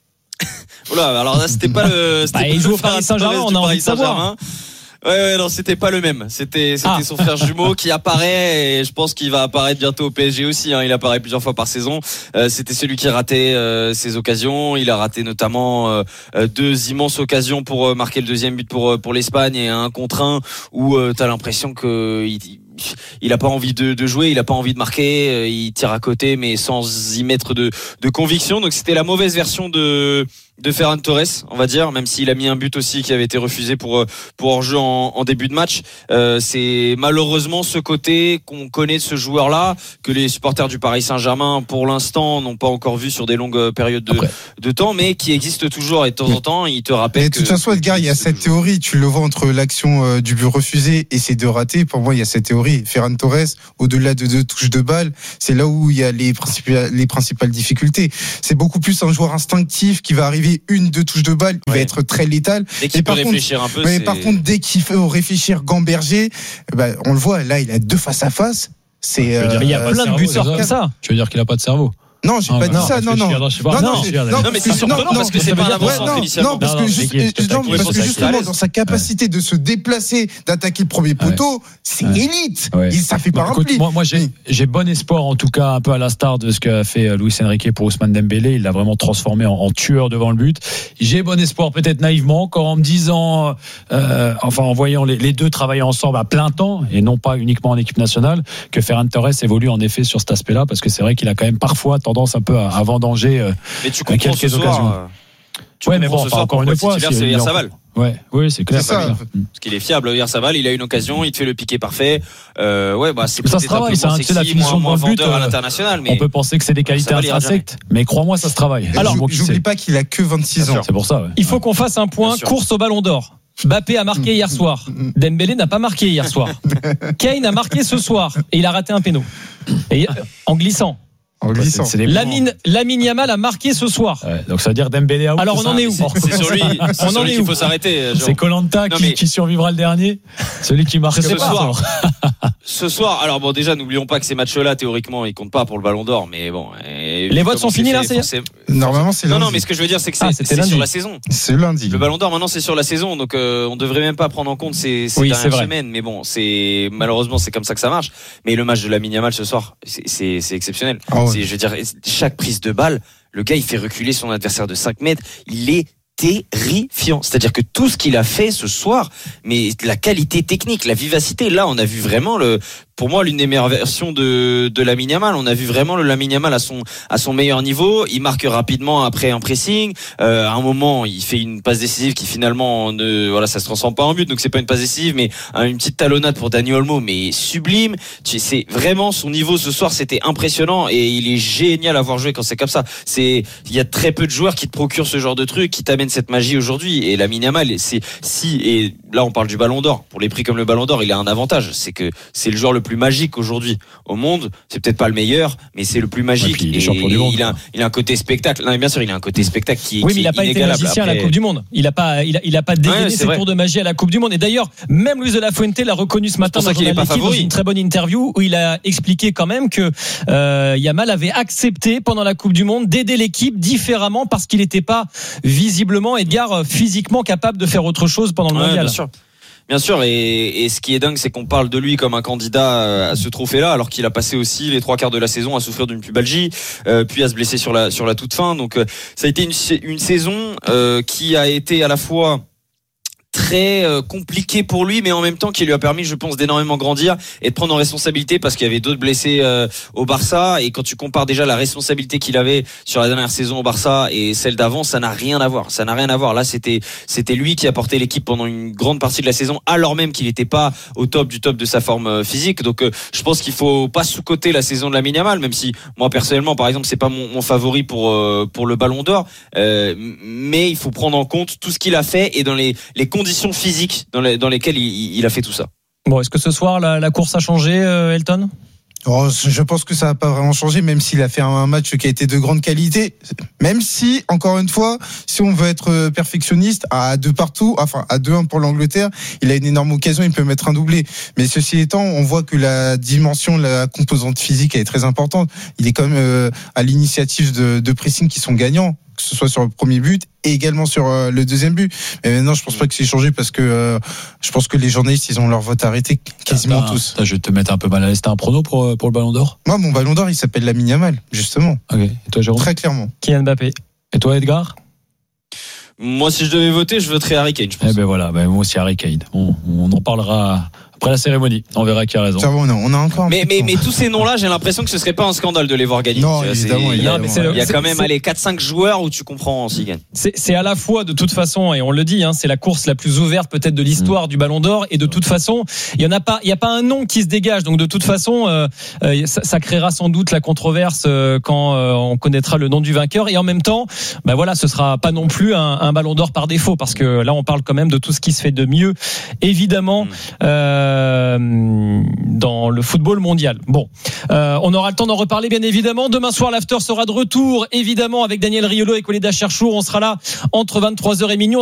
Oula, alors là c'était pas le. C'était bah, il joue au Paris Saint-Germain, on a envie de savoir. Ouais, ouais, non, c'était pas le même. C'était, c'était ah. son frère jumeau qui apparaît et je pense qu'il va apparaître bientôt au P S G aussi. Hein. Il apparaît plusieurs fois par saison. Euh, c'était celui qui ratait euh, ses occasions. Il a raté notamment euh, deux immenses occasions pour euh, marquer le deuxième but pour pour l'Espagne et un contre un où euh, t'as l'impression que il, il a pas envie de, de jouer, il a pas envie de marquer. Il tire à côté mais sans y mettre de de conviction. Donc c'était la mauvaise version de de Ferran Torres, on va dire, même s'il a mis un but aussi qui avait été refusé pour pour hors-jeu en, en début de match. Euh, c'est malheureusement ce côté qu'on connaît de ce joueur-là que les supporters du Paris Saint-Germain, pour l'instant, n'ont pas encore vu sur des longues périodes de, de temps, mais qui existe toujours et de temps en temps, il te rappelle. Et de toute façon, Edgar, il y a cette théorie. Tu le vois entre l'action euh, du but refusé et ses deux ratés. Pour moi, il y a cette théorie. Ferran Torres, au-delà de deux touches de balle, c'est là où il y a les principales les principales difficultés. C'est beaucoup plus un joueur instinctif qui va arriver une, deux touches de balle, il ouais. va être très létal. Dès qu'il et peut par réfléchir contre, un peu, mais c'est... par contre, dès qu'il faut réfléchir Gamberger, bah, on le voit, là, il a deux face à face. C'est, euh, il y a plein de buteurs comme ça. Tu veux dire qu'il a pas de cerveau? Non, j'ai ah, pas bah, dit non, ça. Non, non. Non, non, non, non, non, mais c'est surprenant parce que c'est pas un avancement initialement. Non, parce que justement, dans sa capacité de se déplacer, d'attaquer le premier poteau, c'est élite. Ça fait pas un pli. Moi, moi, j'ai, j'ai bon espoir, en tout cas, un peu à l'instar de ce qu'a fait Luis Enrique pour Ousmane Dembélé. Il l'a vraiment transformé en, en tueur devant le but. J'ai bon espoir, peut-être naïvement, encore en me disant, euh, enfin, en voyant les, les deux travailler ensemble à plein temps et non pas uniquement en équipe nationale, que Ferran Torres évolue en effet sur cet aspect-là, parce que c'est vrai qu'il a quand même parfois tendance un peu à, à vendanger euh, mais tu comprends quelques ce occasions. Soir, tu ouais, mais bon, enfin, encore une fois, c'est Oyarzabal. Ouais, oui, c'est clair. C'est ça. Parce qu'il est fiable, Oyarzabal, il a une occasion, il te fait le piqué parfait. Euh, ouais, bah, c'est ça se travaille, c'est, sexy, c'est la finition moins, de but à l'international. Mais on peut penser que c'est des qualités intrinsèques, mais crois-moi, ça se travaille. Alors, j'oublie pas qu'il a que vingt-six ans. C'est pour ça, ouais. Il faut qu'on fasse un point course au Ballon d'Or. Mbappé a marqué hier soir. Dembélé n'a pas marqué hier soir. Kane a marqué ce soir et il a raté un péno. Et en glissant. C'est, c'est Lamine, Lamine Yamal a marqué ce soir. Ouais, donc ça veut dire Dembélé out. Alors on en est où? C'est, c'est sur lui, c'est on sur lui qu'il faut s'arrêter. Genre. C'est Koh-Lanta qui, mais... qui survivra le dernier. Celui qui marque ce soir. Ce soir. Alors bon, déjà n'oublions pas que ces matchs-là théoriquement ils comptent pas pour le Ballon d'Or, mais bon. Les votes sont finis là, c'est c'est... Normalement c'est lundi. Non non, mais ce que je veux dire c'est que c'est, ah, c'est sur la saison. C'est lundi. Le Ballon d'Or maintenant c'est sur la saison, donc euh, on devrait même pas prendre en compte ces, ces oui, dernières semaines. Mais bon, c'est malheureusement c'est comme ça que ça marche. Mais le match de Lamine Yamal ce soir, c'est, c'est, c'est exceptionnel. Oh, ouais. C'est, je veux dire, chaque prise de balle, le gars il fait reculer son adversaire de cinq mètres. Il est terrifiant. C'est-à-dire que tout ce qu'il a fait ce soir, mais la qualité technique, la vivacité, là on a vu vraiment le, pour moi l'une des meilleures versions de de Lamine Yamal. On a vu vraiment le Lamine Yamal à son à son meilleur niveau. Il marque rapidement après un pressing. Euh, à un moment, il fait une passe décisive qui finalement ne, voilà, ça se transforme pas en but, donc c'est pas une passe décisive, mais une petite talonnade pour Dani Olmo, mais sublime. C'est vraiment son niveau ce soir, c'était impressionnant et il est génial à voir jouer quand c'est comme ça. C'est, il y a très peu de joueurs qui te procurent ce genre de truc, qui t'amènent cette magie aujourd'hui. Et Lamine Yamal, c'est si et là on parle du Ballon d'Or. Pour les prix comme le Ballon d'Or, il a un avantage, c'est que c'est le joueur le plus magique aujourd'hui au monde. C'est peut-être pas le meilleur, mais c'est le plus magique. Ouais, il est et champion du monde. Il a, il a un côté spectacle. Non, mais bien sûr, il a un côté spectacle qui, oui, qui mais il n'a pas été magicien après. à la Coupe du Monde. Il n'a pas, il a, il a pas dégainé ouais, ses vrai. tours de magie à la Coupe du Monde. Et d'ailleurs, même Luis de la Fuente l'a reconnu ce matin dans, dans une très bonne interview où il a expliqué quand même que euh, Yamal avait accepté pendant la Coupe du Monde d'aider l'équipe différemment parce qu'il n'était pas visiblement, Edgar, physiquement capable de faire autre chose pendant le ouais, mondial. Bien sûr. Bien sûr, et, et ce qui est dingue, c'est qu'on parle de lui comme un candidat à ce trophée-là, alors qu'il a passé aussi les trois quarts de la saison à souffrir d'une pubalgie, euh, puis à se blesser sur la sur la toute fin. Donc, euh, ça a été une, une saison euh, qui a été à la fois très euh, compliqué pour lui, mais en même temps qui lui a permis, je pense, d'énormément grandir et de prendre en responsabilité parce qu'il y avait d'autres blessés euh, au Barça. Et quand tu compares déjà la responsabilité qu'il avait sur la dernière saison au Barça et celle d'avant, ça n'a rien à voir. Ça n'a rien à voir. Là, c'était c'était lui qui a porté l'équipe pendant une grande partie de la saison, alors même qu'il n'était pas au top du top de sa forme physique. Donc, euh, je pense qu'il faut pas sous-coter la saison de Lamine Yamal, même si moi personnellement, par exemple, c'est pas mon, mon favori pour euh, pour le Ballon d'Or, euh, mais il faut prendre en compte tout ce qu'il a fait et dans les les conditions physiques dans, les, dans lesquelles il, il a fait tout ça. Bon, est-ce que ce soir la, la course a changé, euh, Elton ? Oh, je pense que ça n'a pas vraiment changé, même s'il a fait un match qui a été de grande qualité. Même si, encore une fois, si on veut être perfectionniste, à deux partout, enfin à deux un pour l'Angleterre, il a une énorme occasion, il peut mettre un doublé. Mais ceci étant, on voit que la dimension, la composante physique est très importante. Il est quand même euh, à l'initiative de, de pressing qui sont gagnants, que ce soit sur le premier but et également sur euh, le deuxième but. Mais maintenant, je pense pas que c'est changé parce que euh, je pense que les journalistes, ils ont leur vote arrêté quasiment t'as, tous. T'as, je vais te mettre un peu mal à l'aise. T'as un prono pour, pour le Ballon d'Or ? Moi, mon Ballon d'Or, il s'appelle Lamine Yamal, justement. Ok. Et toi, Jérôme ? Très clairement. Kylian Mbappé. Et toi, Edgar ? Moi, si je devais voter, je voterais Harry Kane, je pense. Eh ben voilà, ben moi aussi Harry Kane. On, on en parlera après la cérémonie. On verra qui a raison. Ça va, on a, on a encore. Mais, mais, mais tous ces noms-là, j'ai l'impression que ce serait pas un scandale de les voir gagner. Non, c'est, évidemment, c'est, il y a, non, mais c'est le, il y a quand même c'est, allez, quatre cinq joueurs où tu comprends s'ils gagnent. C'est, c'est à la fois, de toute façon, et on le dit, hein, c'est la course la plus ouverte peut-être de l'histoire mmh. du Ballon d'Or, et de toute façon, il y en a pas, il y a pas un nom qui se dégage. Donc de toute façon, euh, euh, ça, ça créera sans doute la controverse euh, quand euh, on connaîtra le nom du vainqueur. Et en même temps, bah voilà, ce sera pas non plus un, un Ballon d'Or par défaut, parce que là, on parle quand même de tout ce qui se fait de mieux, évidemment. Mmh. Euh, dans le football mondial. Bon, euh, on aura le temps d'en reparler bien évidemment. Demain soir, l'after sera de retour, évidemment, avec Daniel Riolo et Coleda Cherchour. On sera là entre vingt-trois heures et minuit.